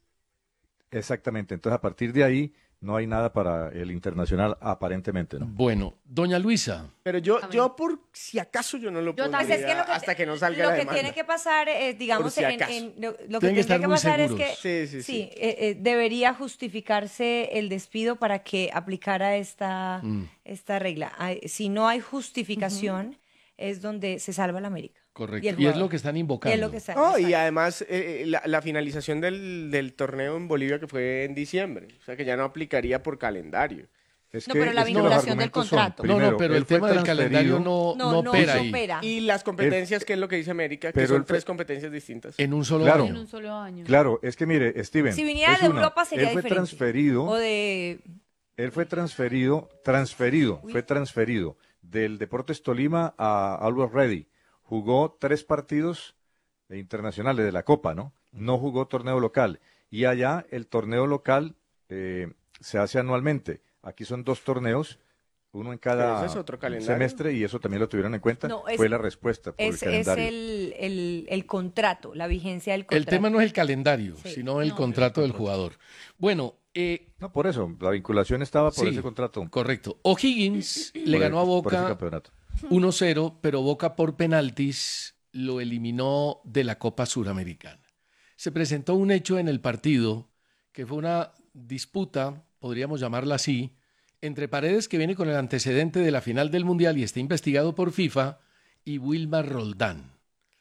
exactamente, entonces a partir de ahí no hay nada para el internacional aparentemente, ¿no? Bueno, doña Luisa. Pero yo, yo por si acaso yo no lo puedo pues es que lo que, hasta que no salga lo la que demanda. tiene que pasar, es, digamos, si en, en, lo, lo que tiene tiene que, que pasar seguros. es sí, que sí, sí. sí, eh, eh, debería justificarse el despido para que aplicara esta, mm. esta regla. Hay, si no hay justificación, uh-huh. es donde se salva la América. Correcto. Y, y es lo que están invocando. Y, es lo que está, oh, y además eh, la, la finalización del, del torneo en Bolivia que fue en diciembre. O sea que ya no aplicaría por calendario. Es no, que, pero la vinculación del contrato. Son, primero, no, no, pero el tema del calendario no, no, no, no opera ahí. Opera. Y las competencias, él, que es lo que dice América, que son el, tres competencias distintas. En un solo claro, año. En un solo año. Claro, es que mire, Steven. Si viniera de una, Europa sería él fue diferente. transferido. O de... Él fue transferido, transferido, Uy. fue transferido del Deportes Tolima a Always Ready. Jugó tres partidos internacionales de la Copa, ¿no? No jugó torneo local. Y allá el torneo local eh, se hace anualmente. Aquí son dos torneos, uno en cada es otro semestre, y eso también lo tuvieron en cuenta. No, es, Fue la respuesta por es, el calendario. Es el, el, el contrato, la vigencia del contrato. El tema no es el calendario, sí. sino el no. contrato del jugador. Bueno, eh, no, por eso, la vinculación estaba por sí, ese contrato. Correcto. O'Higgins le ganó a Boca uno cero, pero Boca por penaltis lo eliminó de la Copa Suramericana. Se presentó un hecho en el partido que fue una disputa, podríamos llamarla así, entre Paredes, que viene con el antecedente de la final del Mundial y está investigado por FIFA, y Wilmar Roldán.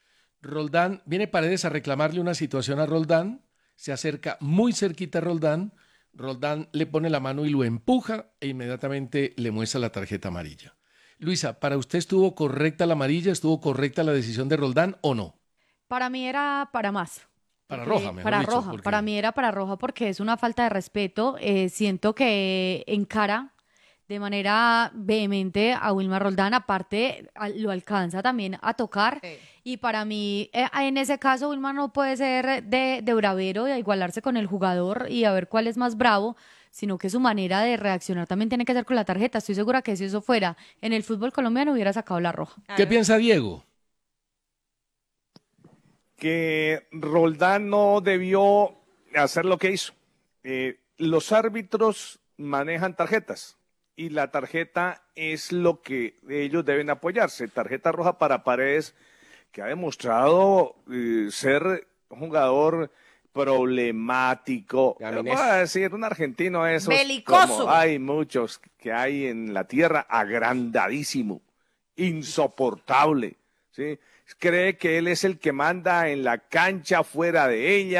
Roldán, viene Paredes a reclamarle una situación a Roldán, se acerca muy cerquita a Roldán, Roldán le pone la mano y lo empuja e inmediatamente le muestra la tarjeta amarilla. Luisa, ¿para usted estuvo correcta la amarilla, estuvo correcta la decisión de Roldán o no? Para mí era para más. Para roja, mejor Para dicho, roja, porque... para mí era para roja porque es una falta de respeto. Eh, siento que encara de manera vehemente a Wilmar Roldán, aparte a, lo alcanza también a tocar. Sí. Y para mí, eh, en ese caso, Wilmar no puede ser de, de bravero y a igualarse con el jugador y a ver cuál es más bravo, sino que su manera de reaccionar también tiene que ser con la tarjeta. Estoy segura que si eso fuera en el fútbol colombiano hubiera sacado la roja. ¿Qué piensa Diego? Que Roldán no debió hacer lo que hizo. Eh, los árbitros manejan tarjetas y la tarjeta es lo que ellos deben apoyarse. Tarjeta roja para Paredes, que ha demostrado eh, ser un jugador problemático. Voy a decir, un argentino esos. Belicoso. Como hay muchos que hay en la tierra, agrandadísimo, insoportable, ¿sí? Cree que él es el que manda en la cancha, fuera de ella,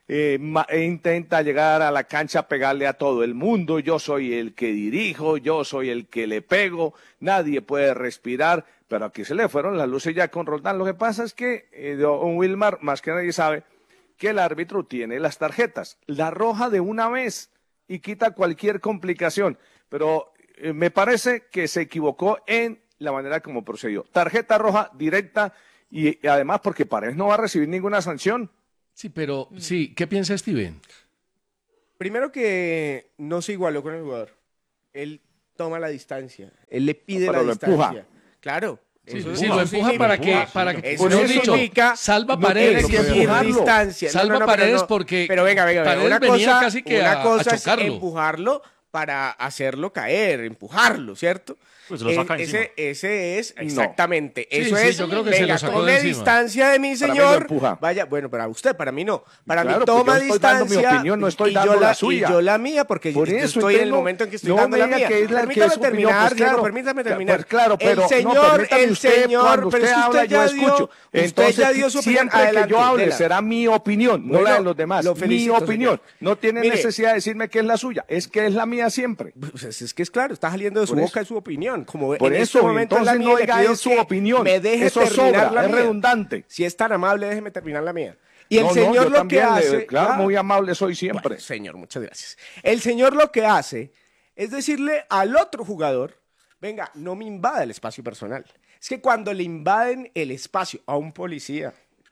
eh, ma- e intenta llegar a la cancha a pegarle a todo el mundo. Yo soy el que dirijo, yo soy el que le pego, nadie puede respirar. Pero aquí se le fueron las luces ya con Roldán. Lo que pasa es que eh, don Wilmar, más que nadie sabe, que el árbitro tiene las tarjetas, la roja de una vez y quita cualquier complicación. Pero eh, me parece que se equivocó en la manera como procedió. Tarjeta roja directa y, y además porque Paredes no va a recibir ninguna sanción. Sí, pero sí, ¿qué piensa Steven? Primero que no se igualó con el jugador. Él toma la distancia. Él le pide No, pero la lo distancia. empuja. Claro. Sí, Eso- sí, eso lo empuja significa- para que, para que, eso mejor dicho, significa salva no Paredes. tiene que empujar distancia. No, Salva no, no, pero Paredes no. porque Pero venga, venga, venga. Paredes Una venía cosa, casi que una a, a cosa es chocarlo. empujarlo para hacerlo caer, empujarlo, ¿cierto? Pues lo saca Eh, encima. ese, ese es, No. exactamente, Sí, eso sí, es, yo creo que se venga, lo sacó tome de encima. distancia de mi Para mí lo señor, empuja. vaya, bueno, para usted, para mí no, para Claro, mí pues toma yo estoy dando mi distancia opinión, no estoy y, dando yo la la, suya. y yo la mía, porque Por yo eso, estoy en el entonces, momento en que estoy no dando me la diga mía. que es la- que Permítame es su opinión, terminar, pues Diego, claro. permítame Pues terminar. claro, pero el no, señor, permítame el usted, señor, cuando pero usted es que habla, usted yo ya escucho. dio, usted Entonces, ya dio su opinión, siempre adelante, que yo hable dela. será mi opinión, no Bueno, la de los demás. lo Mi felicito, opinión. señor. No tiene Mire, necesidad de decirme que es la suya, es que es la mía siempre. Pues es que es claro, está saliendo de su Por boca eso. su opinión. Como Por en eso, este momento es la entonces mía, no le diga pido es su que opinión. me deje Eso terminar sobra, la es mía. redundante. Si es tan amable, déjeme terminar la mía. Y el No, no, señor yo lo que también le- hace... claro, Ah, muy amable soy siempre. bueno, señor, muchas gracias. El señor lo que hace es decirle al otro jugador, venga, no me invada el espacio personal. Es que cuando le invaden el espacio a un policía,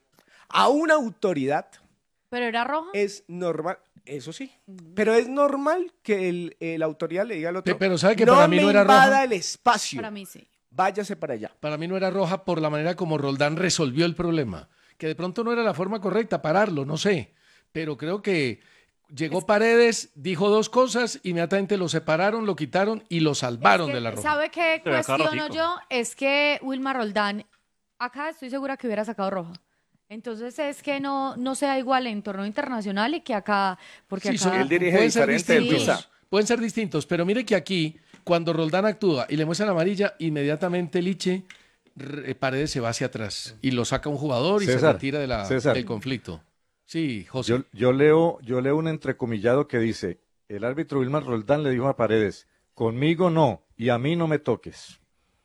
a una autoridad, ¿Pero era roja? es normal, eso sí, pero es normal que el, el- la autoridad le diga al otro, Pe- pero ¿sabe que no para mí me no era invada roja? el espacio, Para mí sí. váyase para allá. Para mí no era roja por la manera como Roldán resolvió el problema. Que de pronto no era la forma correcta, pararlo, no sé. Pero creo que llegó Paredes, dijo dos cosas, inmediatamente lo separaron, lo quitaron y lo salvaron Es que, de la roja. ¿sabe qué Pero acá cuestiono ratico. yo? Es que Wilmar Roldán, acá estoy segura que hubiera sacado roja. Entonces es que no, no sea igual en torneo internacional y que acá, porque Sí, acá... son- Él dirige pueden ser diferente en distintos, Pisa. pueden ser distintos, pero mire que aquí, cuando Roldán actúa y le muestran amarilla, inmediatamente Liche, re- Paredes se va hacia atrás y lo saca un jugador y se César, retira de la, César. del conflicto. Sí, José. Yo, yo leo, yo leo un entrecomillado que dice, el árbitro Wilmar Roldán le dijo a Paredes, conmigo no, y a mí no me toques.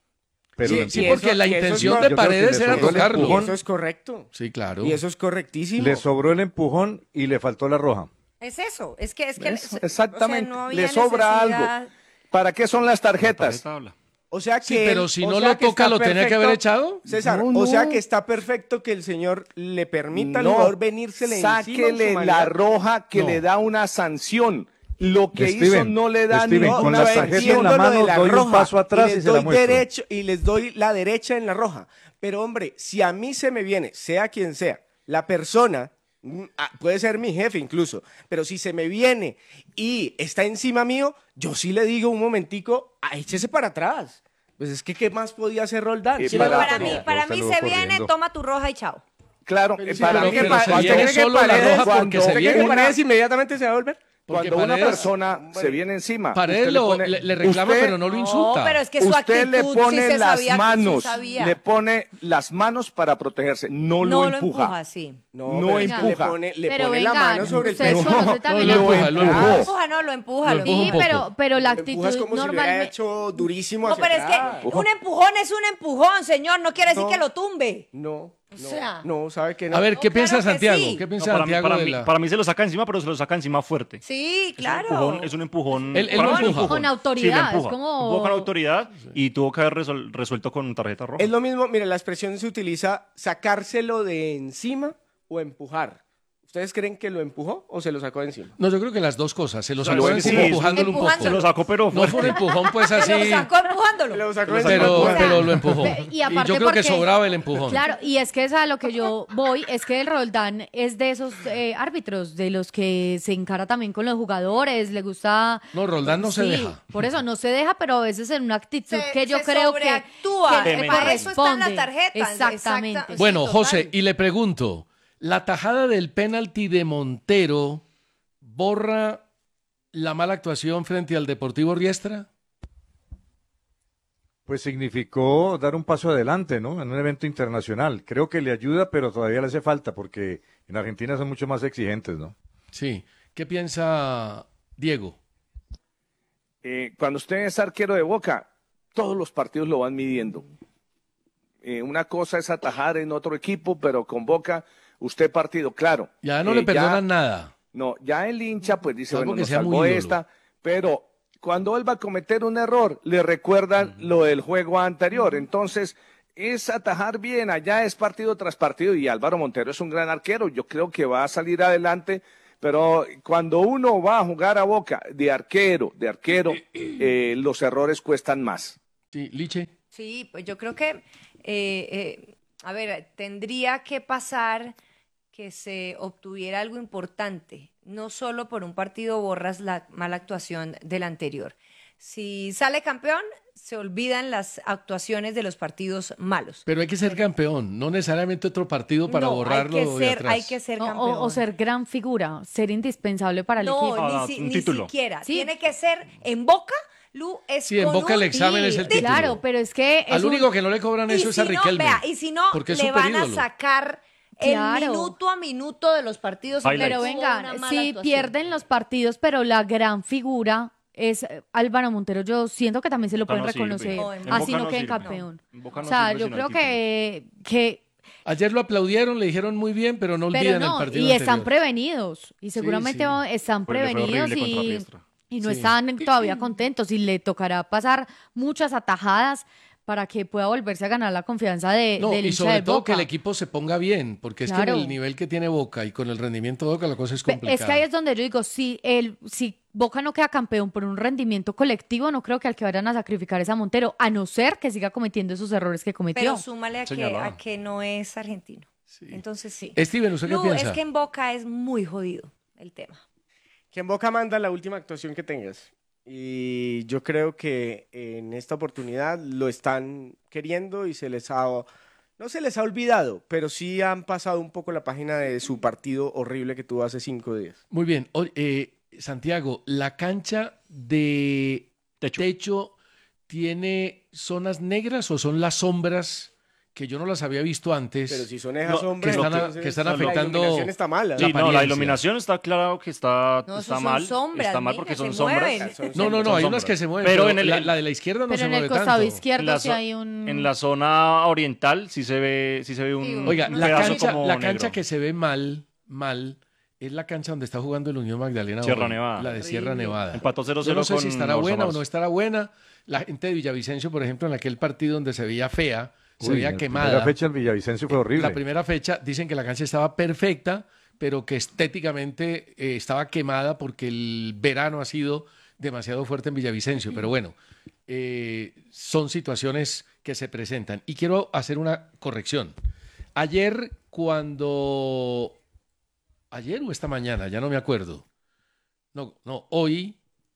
Pero Sí, el sí, empujón- porque la y eso es intención no- de yo creo que Paredes le era sobró el tocarlo. empujón. Eso es correcto. Sí, claro. Y eso es correctísimo. le sobró el empujón y le faltó la roja. Es eso, es que es que ¿Ves? o sea, Exactamente, no había le sobra necesidad. algo. ¿Para qué son las tarjetas? Tarjeta habla. O sea que Sí, pero él- si o no sea lo que toca, está ¿lo tenía que haber perfecto. echado? César, No, o sea no. que está perfecto que el señor le permita al No, jugador venírsele encima. en su sáquele manera. la roja que No. le da una sanción. Lo que hizo Steven, no le da Steven, ninguna con la tarjeta en sanción. la Entiendo lo mano, de la doy un roja, paso atrás y les se la doy muestro. derecho y les doy la derecha en la roja. Pero hombre, si a mí se me viene, sea quien sea, la persona, mm, ah, puede ser mi jefe incluso, pero si se me viene y está encima mío, yo sí le digo un momentico, ah, échese para atrás. Pues es que ¿qué más podía hacer Roldán? Y Sí, para- la Para autoridad. mí, para No se mí lo se corriendo. viene, toma tu roja y chao. Claro, Pero eh, sí, para pero mí que que pa- se ¿usted viene cree que solo la Paredes- roja cuando- porque ¿usted se cree que viene. Paredes inmediatamente se va a volver? Porque Cuando una Paredes- persona se viene encima, Paredes usted le lo- pone- le, le reclama, usted- pero no lo insulta. No, pero es que su usted actitud le pone sí se las sabía, sí manos, sabía. le pone las manos para protegerse, no, no lo lo empuja. empuja, sí. No, No pero es que empuja. Le pone, le Pero pone la venga, mano sobre el ustedes pecho. conocen también lo la- empuja, lo No empuja. lo empuja, no, lo empuja. Lo Lo empuja Sí, un poco. pero, pero la Lo empujas actitud como si lo hubiera normalmente... hecho durísimo No, hacia pero es atrás. que un empujón es un empujón, señor. No quiere decir No. que lo tumbe. No, O no, sea. no, sabe que no. A ver, ¿qué No, piensa claro que Santiago? sí. ¿Qué No, piensa para, mí, Santiago para, de mí, la... para mí se lo saca encima, pero se lo saca encima fuerte. Sí, Es un claro. empujón, es un empujón. Él- él para lo mí es un empuja. Con Sí, autoridad, lo empuja. es como- Empuja con autoridad y tuvo que haber resol- resuelto con tarjeta roja. Es lo mismo, mire, la expresión se utiliza sacárselo de encima o empujar. ¿Ustedes creen que lo empujó o se lo sacó de encima? No, yo creo que las dos cosas. Se lo O sea, sacó sí, encima sí, empujándolo un poco. Se lo sacó, pero No fue un fuerte. empujón, pues Se así. lo sacó empujándolo. Lo sacó Pero, encima. O sea, pero lo empujó. y Y, aparte yo creo que porque- sobraba el empujón. Claro, y es que es a lo que yo voy, es que el Roldán es de esos eh, árbitros, de los que se encara también con los jugadores, le gusta... No, Roldán no se Sí, deja. Por eso no se deja, pero a veces en una actitud Se- que yo se creo que, sobreactúa. que Para eso está en la corresponde. tarjeta. Exactamente. Exacta- Bueno, sí, José, total. y le pregunto, ¿la tajada del penalti de Montero borra la mala actuación frente al Deportivo Riestra? Pues significó dar un paso adelante, ¿no? En un evento internacional. Creo que le ayuda, pero todavía le hace falta, porque en Argentina son mucho más exigentes, ¿no? Sí. ¿Qué piensa Diego? Eh, cuando usted es arquero de Boca, todos los partidos lo van midiendo. Eh, una cosa es atajar en otro equipo, pero con Boca, usted partido, claro. Ya no eh, le perdonan ya, nada. No, ya el hincha pues dice, Salvo bueno, que nos sea salvó muy ídolo. esta, pero cuando él va a cometer un error, le recuerdan uh-huh. lo del juego anterior. Entonces, es atajar bien, allá es partido tras partido, y Álvaro Montero es un gran arquero, yo creo que va a salir adelante, pero cuando uno va a jugar a Boca de arquero, de arquero, eh, los errores cuestan más. Sí, Liche. Sí, pues yo creo que, eh, eh, a ver, tendría que pasar que se obtuviera algo importante. No solo por un partido borras la mala actuación del anterior. Si sale campeón, se olvidan las actuaciones de los partidos malos. Pero hay que ser campeón, no necesariamente otro partido para no, borrarlo hay que de ser, atrás. hay que ser campeón. O, o ser gran figura, ser indispensable para el no, equipo. Ni, Ah, si, un ni título. siquiera. Sí. Tiene que ser en Boca, Lu, es Sí, en con Boca un el examen es el título. título. Claro, pero es que... Es Al un- único que no le cobran Y eso es si a no, Riquelme. vea, y si no, porque es le van a superídolo. sacar Claro. el minuto a minuto de los partidos. Highlights. Pero Tuvo venga, una mala sí actuación. pierden los partidos, pero la gran figura es eh, Álvaro Montero. Yo siento que también se lo Boca pueden no sirve. reconocer, No, en así Boca no no queden sirve. campeón. En Boca O no sea, sirve yo sino creo el título. que, que Ayer lo aplaudieron, le dijeron muy bien, pero no pero olviden el no, partido y están anterior. prevenidos, y seguramente sí. están Fue- fue prevenidos horrible contra y, Riestra. y no Sí. están todavía contentos, y le tocará pasar muchas atajadas para que pueda volverse a ganar la confianza de, No, del y hincha sobre de todo que Boca. el equipo se ponga bien, porque es Claro. que en el nivel que tiene Boca y con el rendimiento de Boca la cosa es Pe- complicada. Es que ahí es donde yo digo, si, el, si Boca no queda campeón por un rendimiento colectivo, no creo que al que vayan a sacrificar es a Montero, a no ser que siga cometiendo esos errores que cometió. Pero súmale a que, Señalado. a que no es argentino. Entonces sí. Steven, ¿usted qué Lu, piensa? es que en Boca es muy jodido el tema. Que en Boca manda la última actuación que tengas. Y yo creo que en esta oportunidad lo están queriendo y se les ha, no se les ha olvidado, pero sí han pasado un poco la página de su partido horrible que tuvo hace cinco días. Muy bien. Oye, eh, Santiago, ¿la cancha de Techo. techo tiene zonas negras o son las sombras que yo no las había visto antes? Pero si son esas No, sombras, que están, a- entonces que están no, la afectando... la iluminación está mala. Sí, no, la apariencia. iluminación está claro que está, No, eso está son mal. sombras, está mal mija, porque se son sombras. mueven. Son No, no, no, Son hay unas sombras. que se mueven, Pero pero, en el- la, la de la izquierda no Pero se en mueve el costado tanto. izquierdo En la, sí zo- hay un... en la zona oriental sí se ve, sí se ve un, Sí, Oiga, un la pedazo cancha, como la negro. cancha que se ve mal, mal, es la cancha donde está jugando el Unión Magdalena. Sierra hoy, Nevada. La de Sierra Nevada. Empató cero Yo cero no sé con si estará Orsa buena o Mars. no estará buena. La gente de Villavicencio, por ejemplo, en aquel partido donde se veía fea, se Uy, veía la quemada. primera fecha en Villavicencio fue horrible. La primera fecha dicen que la cancha estaba perfecta, pero que estéticamente eh, estaba quemada porque el verano ha sido demasiado fuerte en Villavicencio. Pero bueno, eh, son situaciones que se presentan. Y quiero hacer una corrección. Ayer cuando... Ayer o esta mañana, ya no me acuerdo. No, no, hoy...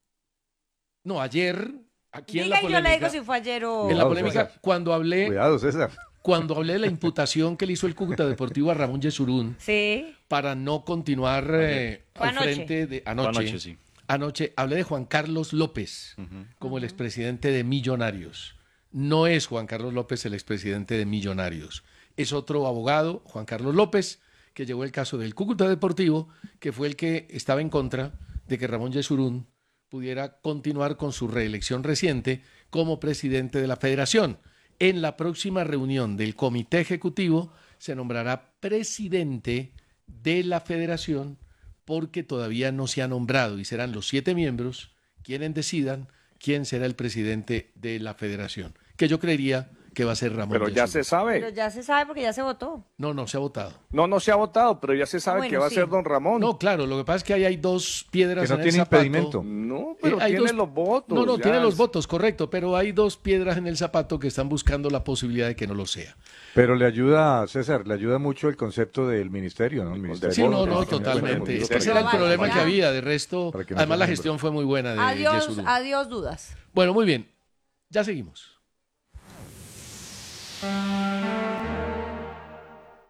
No, ayer, aquí en Diga la y yo le polémica... digo si fue ayer o... En la Cuidado, polémica, César. cuando hablé... Cuidado, César. Cuando hablé de la imputación que le hizo el Cúcuta Deportivo a Ramón Yesurún Sí. para no continuar eh, Fue al anoche. frente de Fue anoche, anoche, sí. anoche hablé de Juan Carlos López como el expresidente de Millonarios. No es Juan Carlos López el expresidente de Millonarios. Es otro abogado, Juan Carlos López, que llevó el caso del Cúcuta Deportivo, que fue el que estaba en contra de que Ramón Yesurún pudiera continuar con su reelección reciente como presidente de la federación. En la próxima reunión del Comité Ejecutivo se nombrará presidente de la federación porque todavía no se ha nombrado y serán los siete miembros quienes decidan quién será el presidente de la federación, que yo creería que va a ser Ramón Pero ya Yesurún. se sabe. Pero ya se sabe porque ya se votó. No, no se ha votado. No, no se ha votado, pero ya se sabe Bueno, que va sí. a ser don Ramón. No, claro, lo que pasa es que ahí hay dos piedras Que no en el tiene zapato. impedimento. No, pero Eh, hay tiene dos- los votos. No, no, ya tiene los es- votos, correcto, pero hay dos piedras en el zapato que están buscando la posibilidad de que no lo sea. Pero le ayuda, César, le ayuda mucho el concepto del ministerio, ¿no? El ministerio. Sí, no, no, Para que totalmente. para Ese que era el no problema vaya- que había. De resto, para que no además sea la miembro. gestión fue muy buena de Adiós, Yesurún. adiós dudas. Bueno, muy bien. Ya seguimos.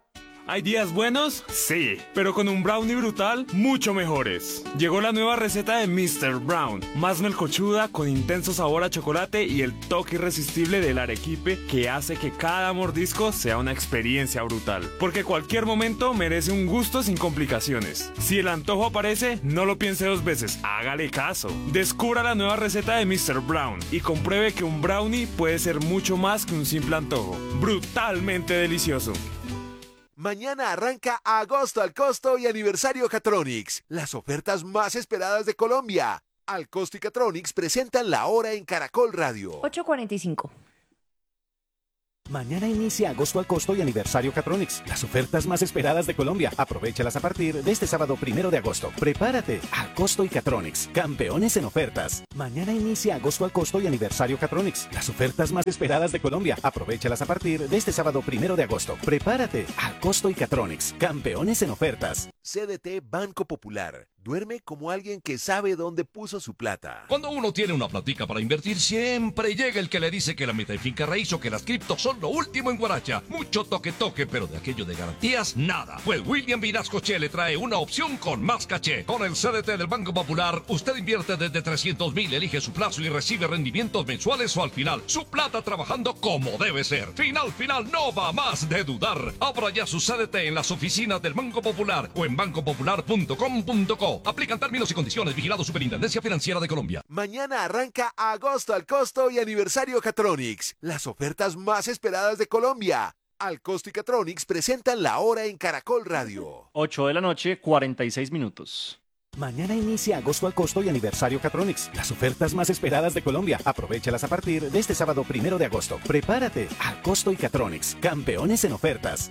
¿Hay días buenos? Sí, pero con un brownie brutal, mucho mejores. Llegó la nueva receta de mister Brown, más melcochuda, con intenso sabor a chocolate y el toque irresistible del arequipe que hace que cada mordisco sea una experiencia brutal. Porque cualquier momento merece un gusto sin complicaciones. Si el antojo aparece, no lo piense dos veces, hágale caso. Descubra la nueva receta de mister Brown y compruebe que un brownie puede ser mucho más que un simple antojo. Brutalmente delicioso. Mañana arranca Agosto al Costo y Aniversario Catronics, las ofertas más esperadas de Colombia. Al Costo y Catronics presentan la hora en Caracol Radio. ocho cuarenta y cinco. Mañana inicia Agosto al Costo y Aniversario Catronics, las ofertas más esperadas de Colombia. Aprovéchalas a partir de este sábado primero de agosto. Prepárate, al Costo y Catronics, campeones en ofertas. Mañana inicia Agosto al Costo y Aniversario Catronics, las ofertas más esperadas de Colombia. Aprovéchalas a partir de este sábado primero de agosto. Prepárate, al Costo y Catronics, campeones en ofertas. C D T Banco Popular. Duerme como alguien que sabe dónde puso su plata. Cuando uno tiene una platica para invertir, siempre llega el que le dice que la meta y finca raíz o que las criptos son lo último en Guaracha. Mucho toque toque, pero de aquello de garantías, nada. Pues William Vinasco Che le trae una opción con más caché. Con el C D T del Banco Popular, usted invierte desde trescientos mil, elige su plazo y recibe rendimientos mensuales o al final. Su plata trabajando como debe ser. Final, final, no va más de dudar. Abra ya su C D T en las oficinas del Banco Popular o en banco popular punto com punto co. Aplican términos y condiciones. Vigilado Superintendencia Financiera de Colombia. Mañana arranca Agosto al Costo y Aniversario Catronics, las ofertas más esperadas de Colombia. Al Costo y Catronics presentan la hora en Caracol Radio. ocho de la noche, cuarenta y seis minutos. Mañana inicia Agosto al Costo y Aniversario Catronics, las ofertas más esperadas de Colombia. Aprovéchalas a partir de este sábado primero de agosto. Prepárate, al Costo y Catronics, campeones en ofertas.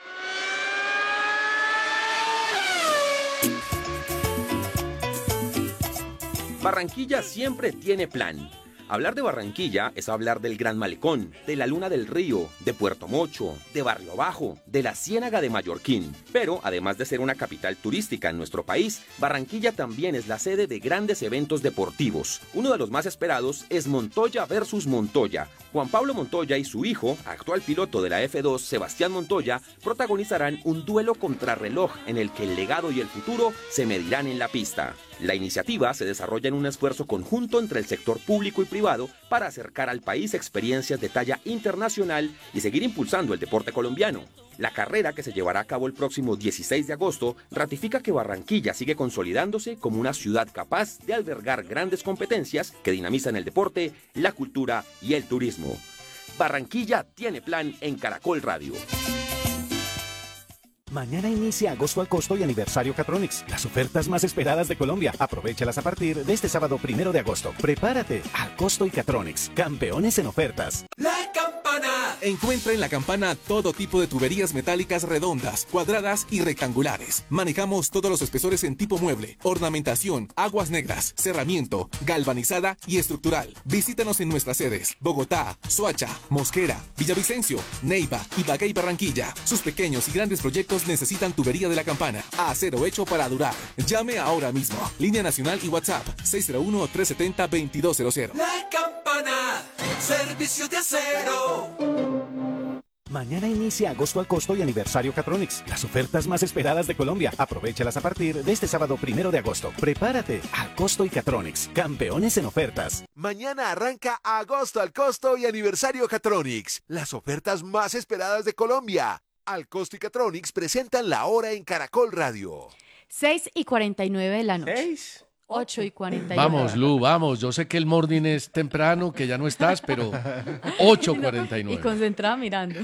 Barranquilla siempre tiene plan. Hablar de Barranquilla es hablar del Gran Malecón, de la Luna del Río, de Puerto Mocho, de Barrio Bajo, de la Ciénaga de Mallorquín. Pero, además de ser una capital turística en nuestro país, Barranquilla también es la sede de grandes eventos deportivos. Uno de los más esperados es Montoya versus Montoya. Juan Pablo Montoya y su hijo, actual piloto de la F dos, Sebastián Montoya, protagonizarán un duelo contrarreloj en el que el legado y el futuro se medirán en la pista. La iniciativa se desarrolla en un esfuerzo conjunto entre el sector público y privado para acercar al país experiencias de talla internacional y seguir impulsando el deporte colombiano. La carrera, que se llevará a cabo el próximo dieciséis de agosto, ratifica que Barranquilla sigue consolidándose como una ciudad capaz de albergar grandes competencias que dinamizan el deporte, la cultura y el turismo. Barranquilla tiene plan en Caracol Radio. Mañana inicia Agosto al Costo y Aniversario Catronics, las ofertas más esperadas de Colombia. Aprovéchalas a partir de este sábado primero de agosto. Prepárate, al Costo y Catronics, campeones en ofertas. La Campana. Encuentra en La Campana todo tipo de tuberías metálicas redondas, cuadradas y rectangulares. Manejamos todos los espesores en tipo mueble, ornamentación, aguas negras, cerramiento, galvanizada y estructural. Visítanos en nuestras sedes: Bogotá, Soacha, Mosquera, Villavicencio, Neiva, Ibagué y Barranquilla. Sus pequeños y grandes proyectos necesitan tubería de La Campana. Acero hecho para durar. Llame ahora mismo. Línea nacional y WhatsApp seis cero uno, tres siete cero, dos dos cero cero. La Campana. Servicios de acero. Mañana inicia Agosto al Costo y Aniversario Catronics, las ofertas más esperadas de Colombia. Aprovéchalas a partir de este sábado primero de agosto. Prepárate, al Costo y Catronics, campeones en ofertas. Mañana arranca Agosto al Costo y Aniversario Catronics, las ofertas más esperadas de Colombia. Al Costo y Catronics presentan la hora en Caracol Radio. seis y cuarenta y nueve de la noche. ¿seis? ocho y cuarenta y nueve. Vamos, Lu, vamos. Yo sé que el morning es temprano, que ya no estás, pero ocho cuarenta y nueve. Y concentrada mirando.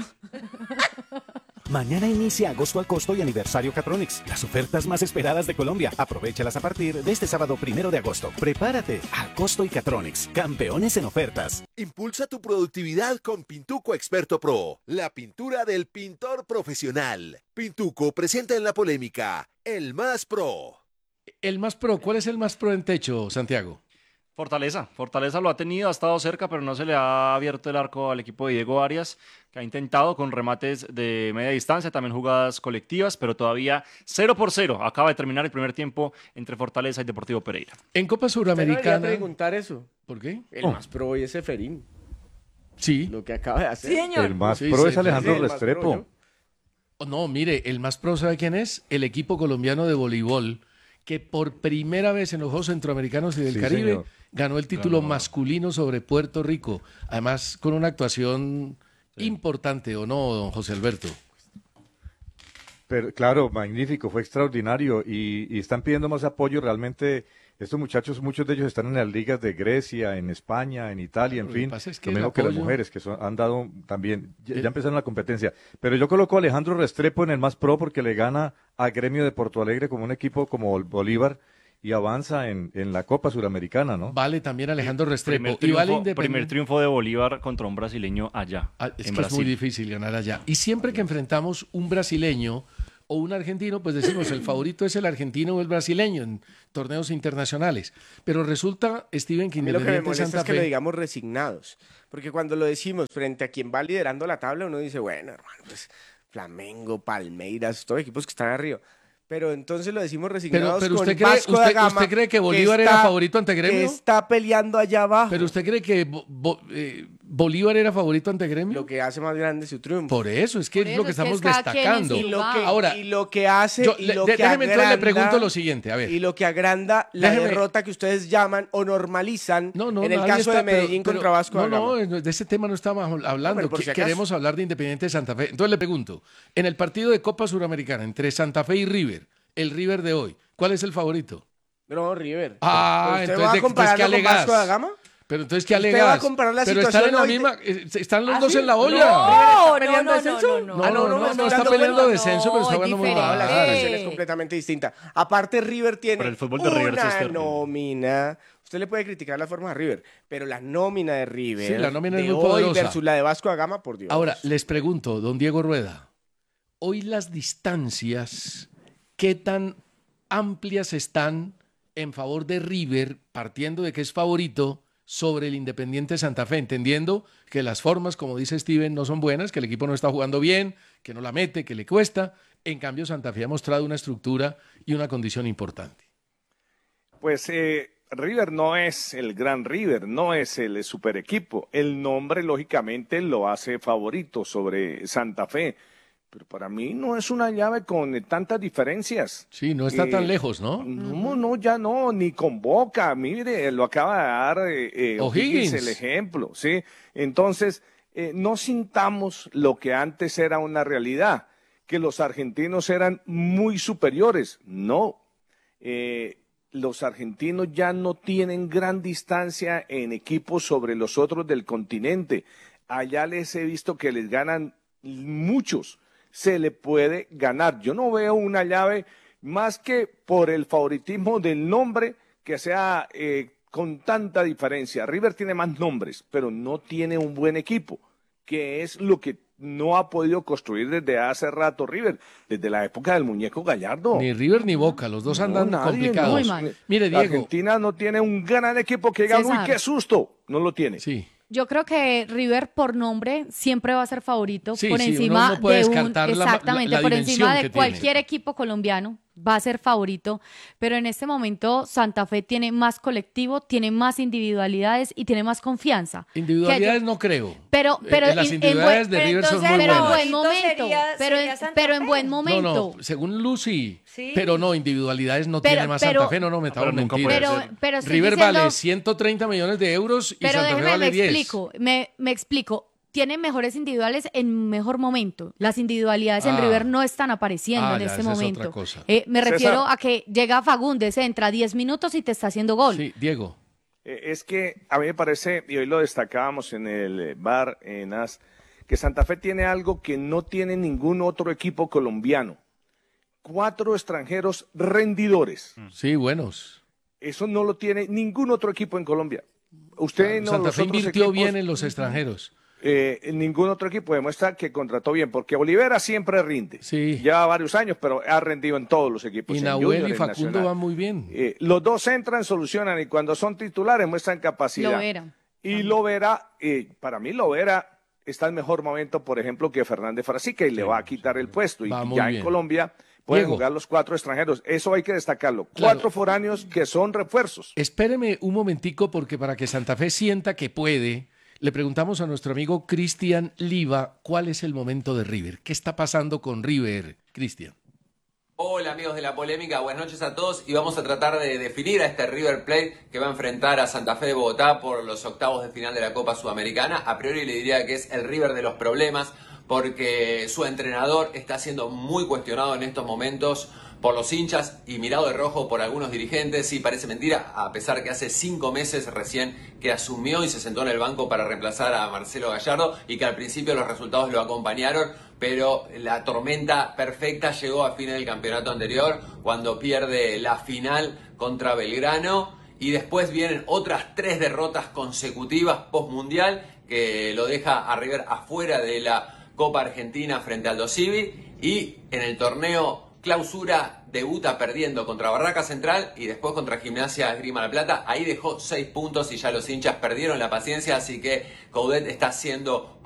Mañana inicia Agosto al Costo y Aniversario Catronics, las ofertas más esperadas de Colombia. Aprovéchalas a partir de este sábado primero de agosto. Prepárate, al Costo y Catronics, campeones en ofertas. Impulsa tu productividad con Pintuco Experto Pro, la pintura del pintor profesional. Pintuco presenta en la polémica el más pro. El más pro, ¿cuál es el más pro en techo, Santiago? Fortaleza, Fortaleza lo ha tenido, ha estado cerca, pero no se le ha abierto el arco al equipo de Diego Arias, que ha intentado con remates de media distancia, también jugadas colectivas, pero todavía cero por cero. Acaba de terminar el primer tiempo entre Fortaleza y Deportivo Pereira. En Copa Suramericana... Usted no debería preguntar eso. ¿Por qué? El Oh. más pro hoy es Seferín. Sí. Lo que acaba de hacer. El más Sí, pro sí, es Alejandro sí, el más Restrepo. pro, yo. Oh, no, mire, el más pro, ¿sabe quién es? El equipo colombiano de voleibol, que por primera vez en los Juegos Centroamericanos y del Sí, Caribe señor. ganó el título Ganó. masculino sobre Puerto Rico. Además, con una actuación importante, ¿o no, don José Alberto? Pero, claro, magnífico, fue extraordinario y, y están pidiendo más apoyo. Realmente, estos muchachos, muchos de ellos están en las ligas de Grecia, en España, en Italia, en Lo que fin. pasa es que Lo el mismo que las apoyo- mujeres, que son- han dado también, ya, Eh. ya empezaron la competencia. Pero yo coloco a Alejandro Restrepo en el más pro porque le gana a Gremio de Porto Alegre como un equipo como Bol- Bolívar y avanza en, en la Copa Suramericana, ¿no? Vale también Alejandro Restrepo. Primer y triunfo, vale Independiente. primer triunfo de Bolívar contra un brasileño allá, Ah, es en que es Brasil. muy difícil ganar allá. Y siempre que enfrentamos un brasileño o un argentino, pues decimos el favorito es el argentino o el brasileño en torneos internacionales. Pero resulta, Steven, que A mí lo que me Independiente molesta Santa es que lo Fe... digamos resignados. Porque cuando lo decimos frente a quien va liderando la tabla, uno dice, bueno, hermano, pues Flamengo, Palmeiras, todos equipos que están arriba. Pero entonces lo decimos resignados pero con usted cree- Vasco da usted- Gama, usted cree que Bolívar era está- favorito ante Gremio? Que está peleando allá abajo. ¿Pero usted cree que Bo- Bo- eh, Bolívar era favorito ante Gremio? Lo que hace más grande su triunfo. Por eso, es que Por es lo eso, que es que estamos es cada quien en destacando. su Y lo que- Ahora, y lo que hace yo- y le- lo de- que déjeme entonces le agranda- pregunto lo siguiente, a ver. Y lo que agranda la Déjeme- derrota que ustedes llaman o normalizan No, no, en el nadie caso está- de Medellín pero- contra pero- Vasco da No, Gama. no, de ese tema no estamos hablando. pero por que- si acaso. Queremos hablar de Independiente Santa Fe. Entonces le pregunto, en el partido de Copa Suramericana entre Santa Fe y River, el River de hoy, ¿cuál es el favorito? No, River. Ah, ¿Pero usted entonces, va a ¿de- entonces compararlo ¿qué con alegas? Vasco da Gama? Pero entonces, ¿qué ¿Usted alegas? va a comparar la Pero están situación en la hoy de- misma, eh, están los ¿Ah, dos sí? en la olla. No, No, ¿Está peleando no, descenso? no, no, No, Ah, no, no, me estoy no está dando peleando cuenta. descenso, pero está No, jugando muy es mal. La diferente. situación es completamente distinta. Aparte, River tiene Pero el fútbol de River sí una es terrible. nómina. Usted le puede criticar la forma de River, pero la nómina de River Sí, la nómina de es muy hoy poderosa. versus la de Vasco da Gama, por Dios. Ahora, les pregunto, don Diego Rueda, hoy las distancias, ¿qué tan amplias están en favor de River, partiendo de que es favorito sobre el Independiente Santa Fe, entendiendo que las formas, como dice Steven, no son buenas, que el equipo no está jugando bien, que no la mete, que le cuesta? En cambio, Santa Fe ha mostrado una estructura y una condición importante. Pues eh, River no es el gran River, no es el super equipo. El nombre, lógicamente, lo hace favorito sobre Santa Fe. Pero para mí no es una llave con eh, tantas diferencias. Sí, no está Eh, tan lejos, ¿no? No, no, ya no, ni con Boca. Mire, lo acaba de dar eh, eh, O'Higgins. el ejemplo, ¿sí? Entonces, eh, no sintamos lo que antes era una realidad, que los argentinos eran muy superiores. No. Eh, los argentinos ya no tienen gran distancia en equipos sobre los otros del continente. Allá les he visto que les ganan muchos. Se le puede ganar. Yo no veo una llave más que por el favoritismo del nombre que sea eh, con tanta diferencia. River tiene más nombres, pero no tiene un buen equipo, que es lo que no ha podido construir desde hace rato River, desde la época del muñeco Gallardo. Ni River ni Boca, los dos andan No, nadie, complicados. no. Muy mal. Mire, La Diego. Argentina no tiene un gran equipo que diga, uy, César. qué susto. No lo tiene. Sí. Yo creo que River por nombre siempre va a ser favorito Sí, por sí, uno encima no puede de un descartar la- exactamente la- la por dimensión encima que de tiene. cualquier equipo colombiano va a ser favorito, pero en este momento Santa Fe tiene más colectivo, tiene más individualidades y tiene más confianza. Individualidades Que- no creo. Pero, pero Eh, las en- en individualidades buen- de pero River son entonces- muy pero en buenas. buen momento, Sería- pero, sería en, Santa pero en Fe. buen No, momento. no, según Lucy. Sí. Pero no, individualidades no Pero- tiene más pero- Santa Fe, no nos metamos Pero nunca mentiras. puede Pero, ser. pero estoy River diciendo- vale ciento treinta millones de euros y Pero Santa Fe déjeme, vale me diez. explico, me, me explico. Tienen mejores individuales en mejor momento. Las individualidades en Ah. River no están apareciendo Ah, en ya, este esa es momento. otra cosa. Eh, me César. refiero a que llega Fagundes, entra diez minutos y te está haciendo gol. Sí, Diego. Eh, Es que a mí me parece, y hoy lo destacábamos en el eh, bar en A S, que Santa Fe tiene algo que no tiene ningún otro equipo colombiano. Cuatro extranjeros rendidores. Sí, buenos. Eso no lo tiene ningún otro equipo en Colombia. Usted no, Santa los Fe otros invirtió equipos, bien en los extranjeros. eh, ningún otro equipo demuestra que contrató bien, porque Olivera siempre rinde. Sí. Lleva varios años, pero ha rendido en todos los equipos. Y en Nahuel Junior, y en Facundo Nacional. van muy bien. Eh, los dos entran, solucionan y cuando son titulares muestran capacidad. Lovera. Y Lovera, eh, para mí Lovera está en mejor momento, por ejemplo, que Fernández Frasica y le va a quitar el puesto. Y Va muy ya bien. en Colombia pueden Diego. jugar los cuatro extranjeros. Eso hay que destacarlo. Claro. Cuatro foráneos que son refuerzos. Espéreme un momentico porque para que Santa Fe sienta que puede, Le preguntamos a nuestro amigo Cristian Liva cuál es el momento de River. ¿Qué está pasando con River, Cristian? Hola amigos de La Polémica, buenas noches a todos y vamos a tratar de definir a este River Plate que va a enfrentar a Santa Fe de Bogotá por los octavos de final de la Copa Sudamericana. A priori le diría que es el River de los problemas porque su entrenador está siendo muy cuestionado en estos momentos por los hinchas y mirado de rojo por algunos dirigentes. Sí, parece mentira, a pesar que hace cinco meses recién que asumió y se sentó en el banco para reemplazar a Marcelo Gallardo y que al principio los resultados lo acompañaron, pero la tormenta perfecta llegó a fines del campeonato anterior cuando pierde la final contra Belgrano y después vienen otras tres derrotas consecutivas post-mundial que lo deja a River afuera de la Copa Argentina frente al Aldo Civi y en el torneo Clausura debuta perdiendo contra Barraca Central y después contra Gimnasia Esgrima La Plata. Ahí dejó seis puntos y ya los hinchas perdieron la paciencia, así que Coudet está haciendo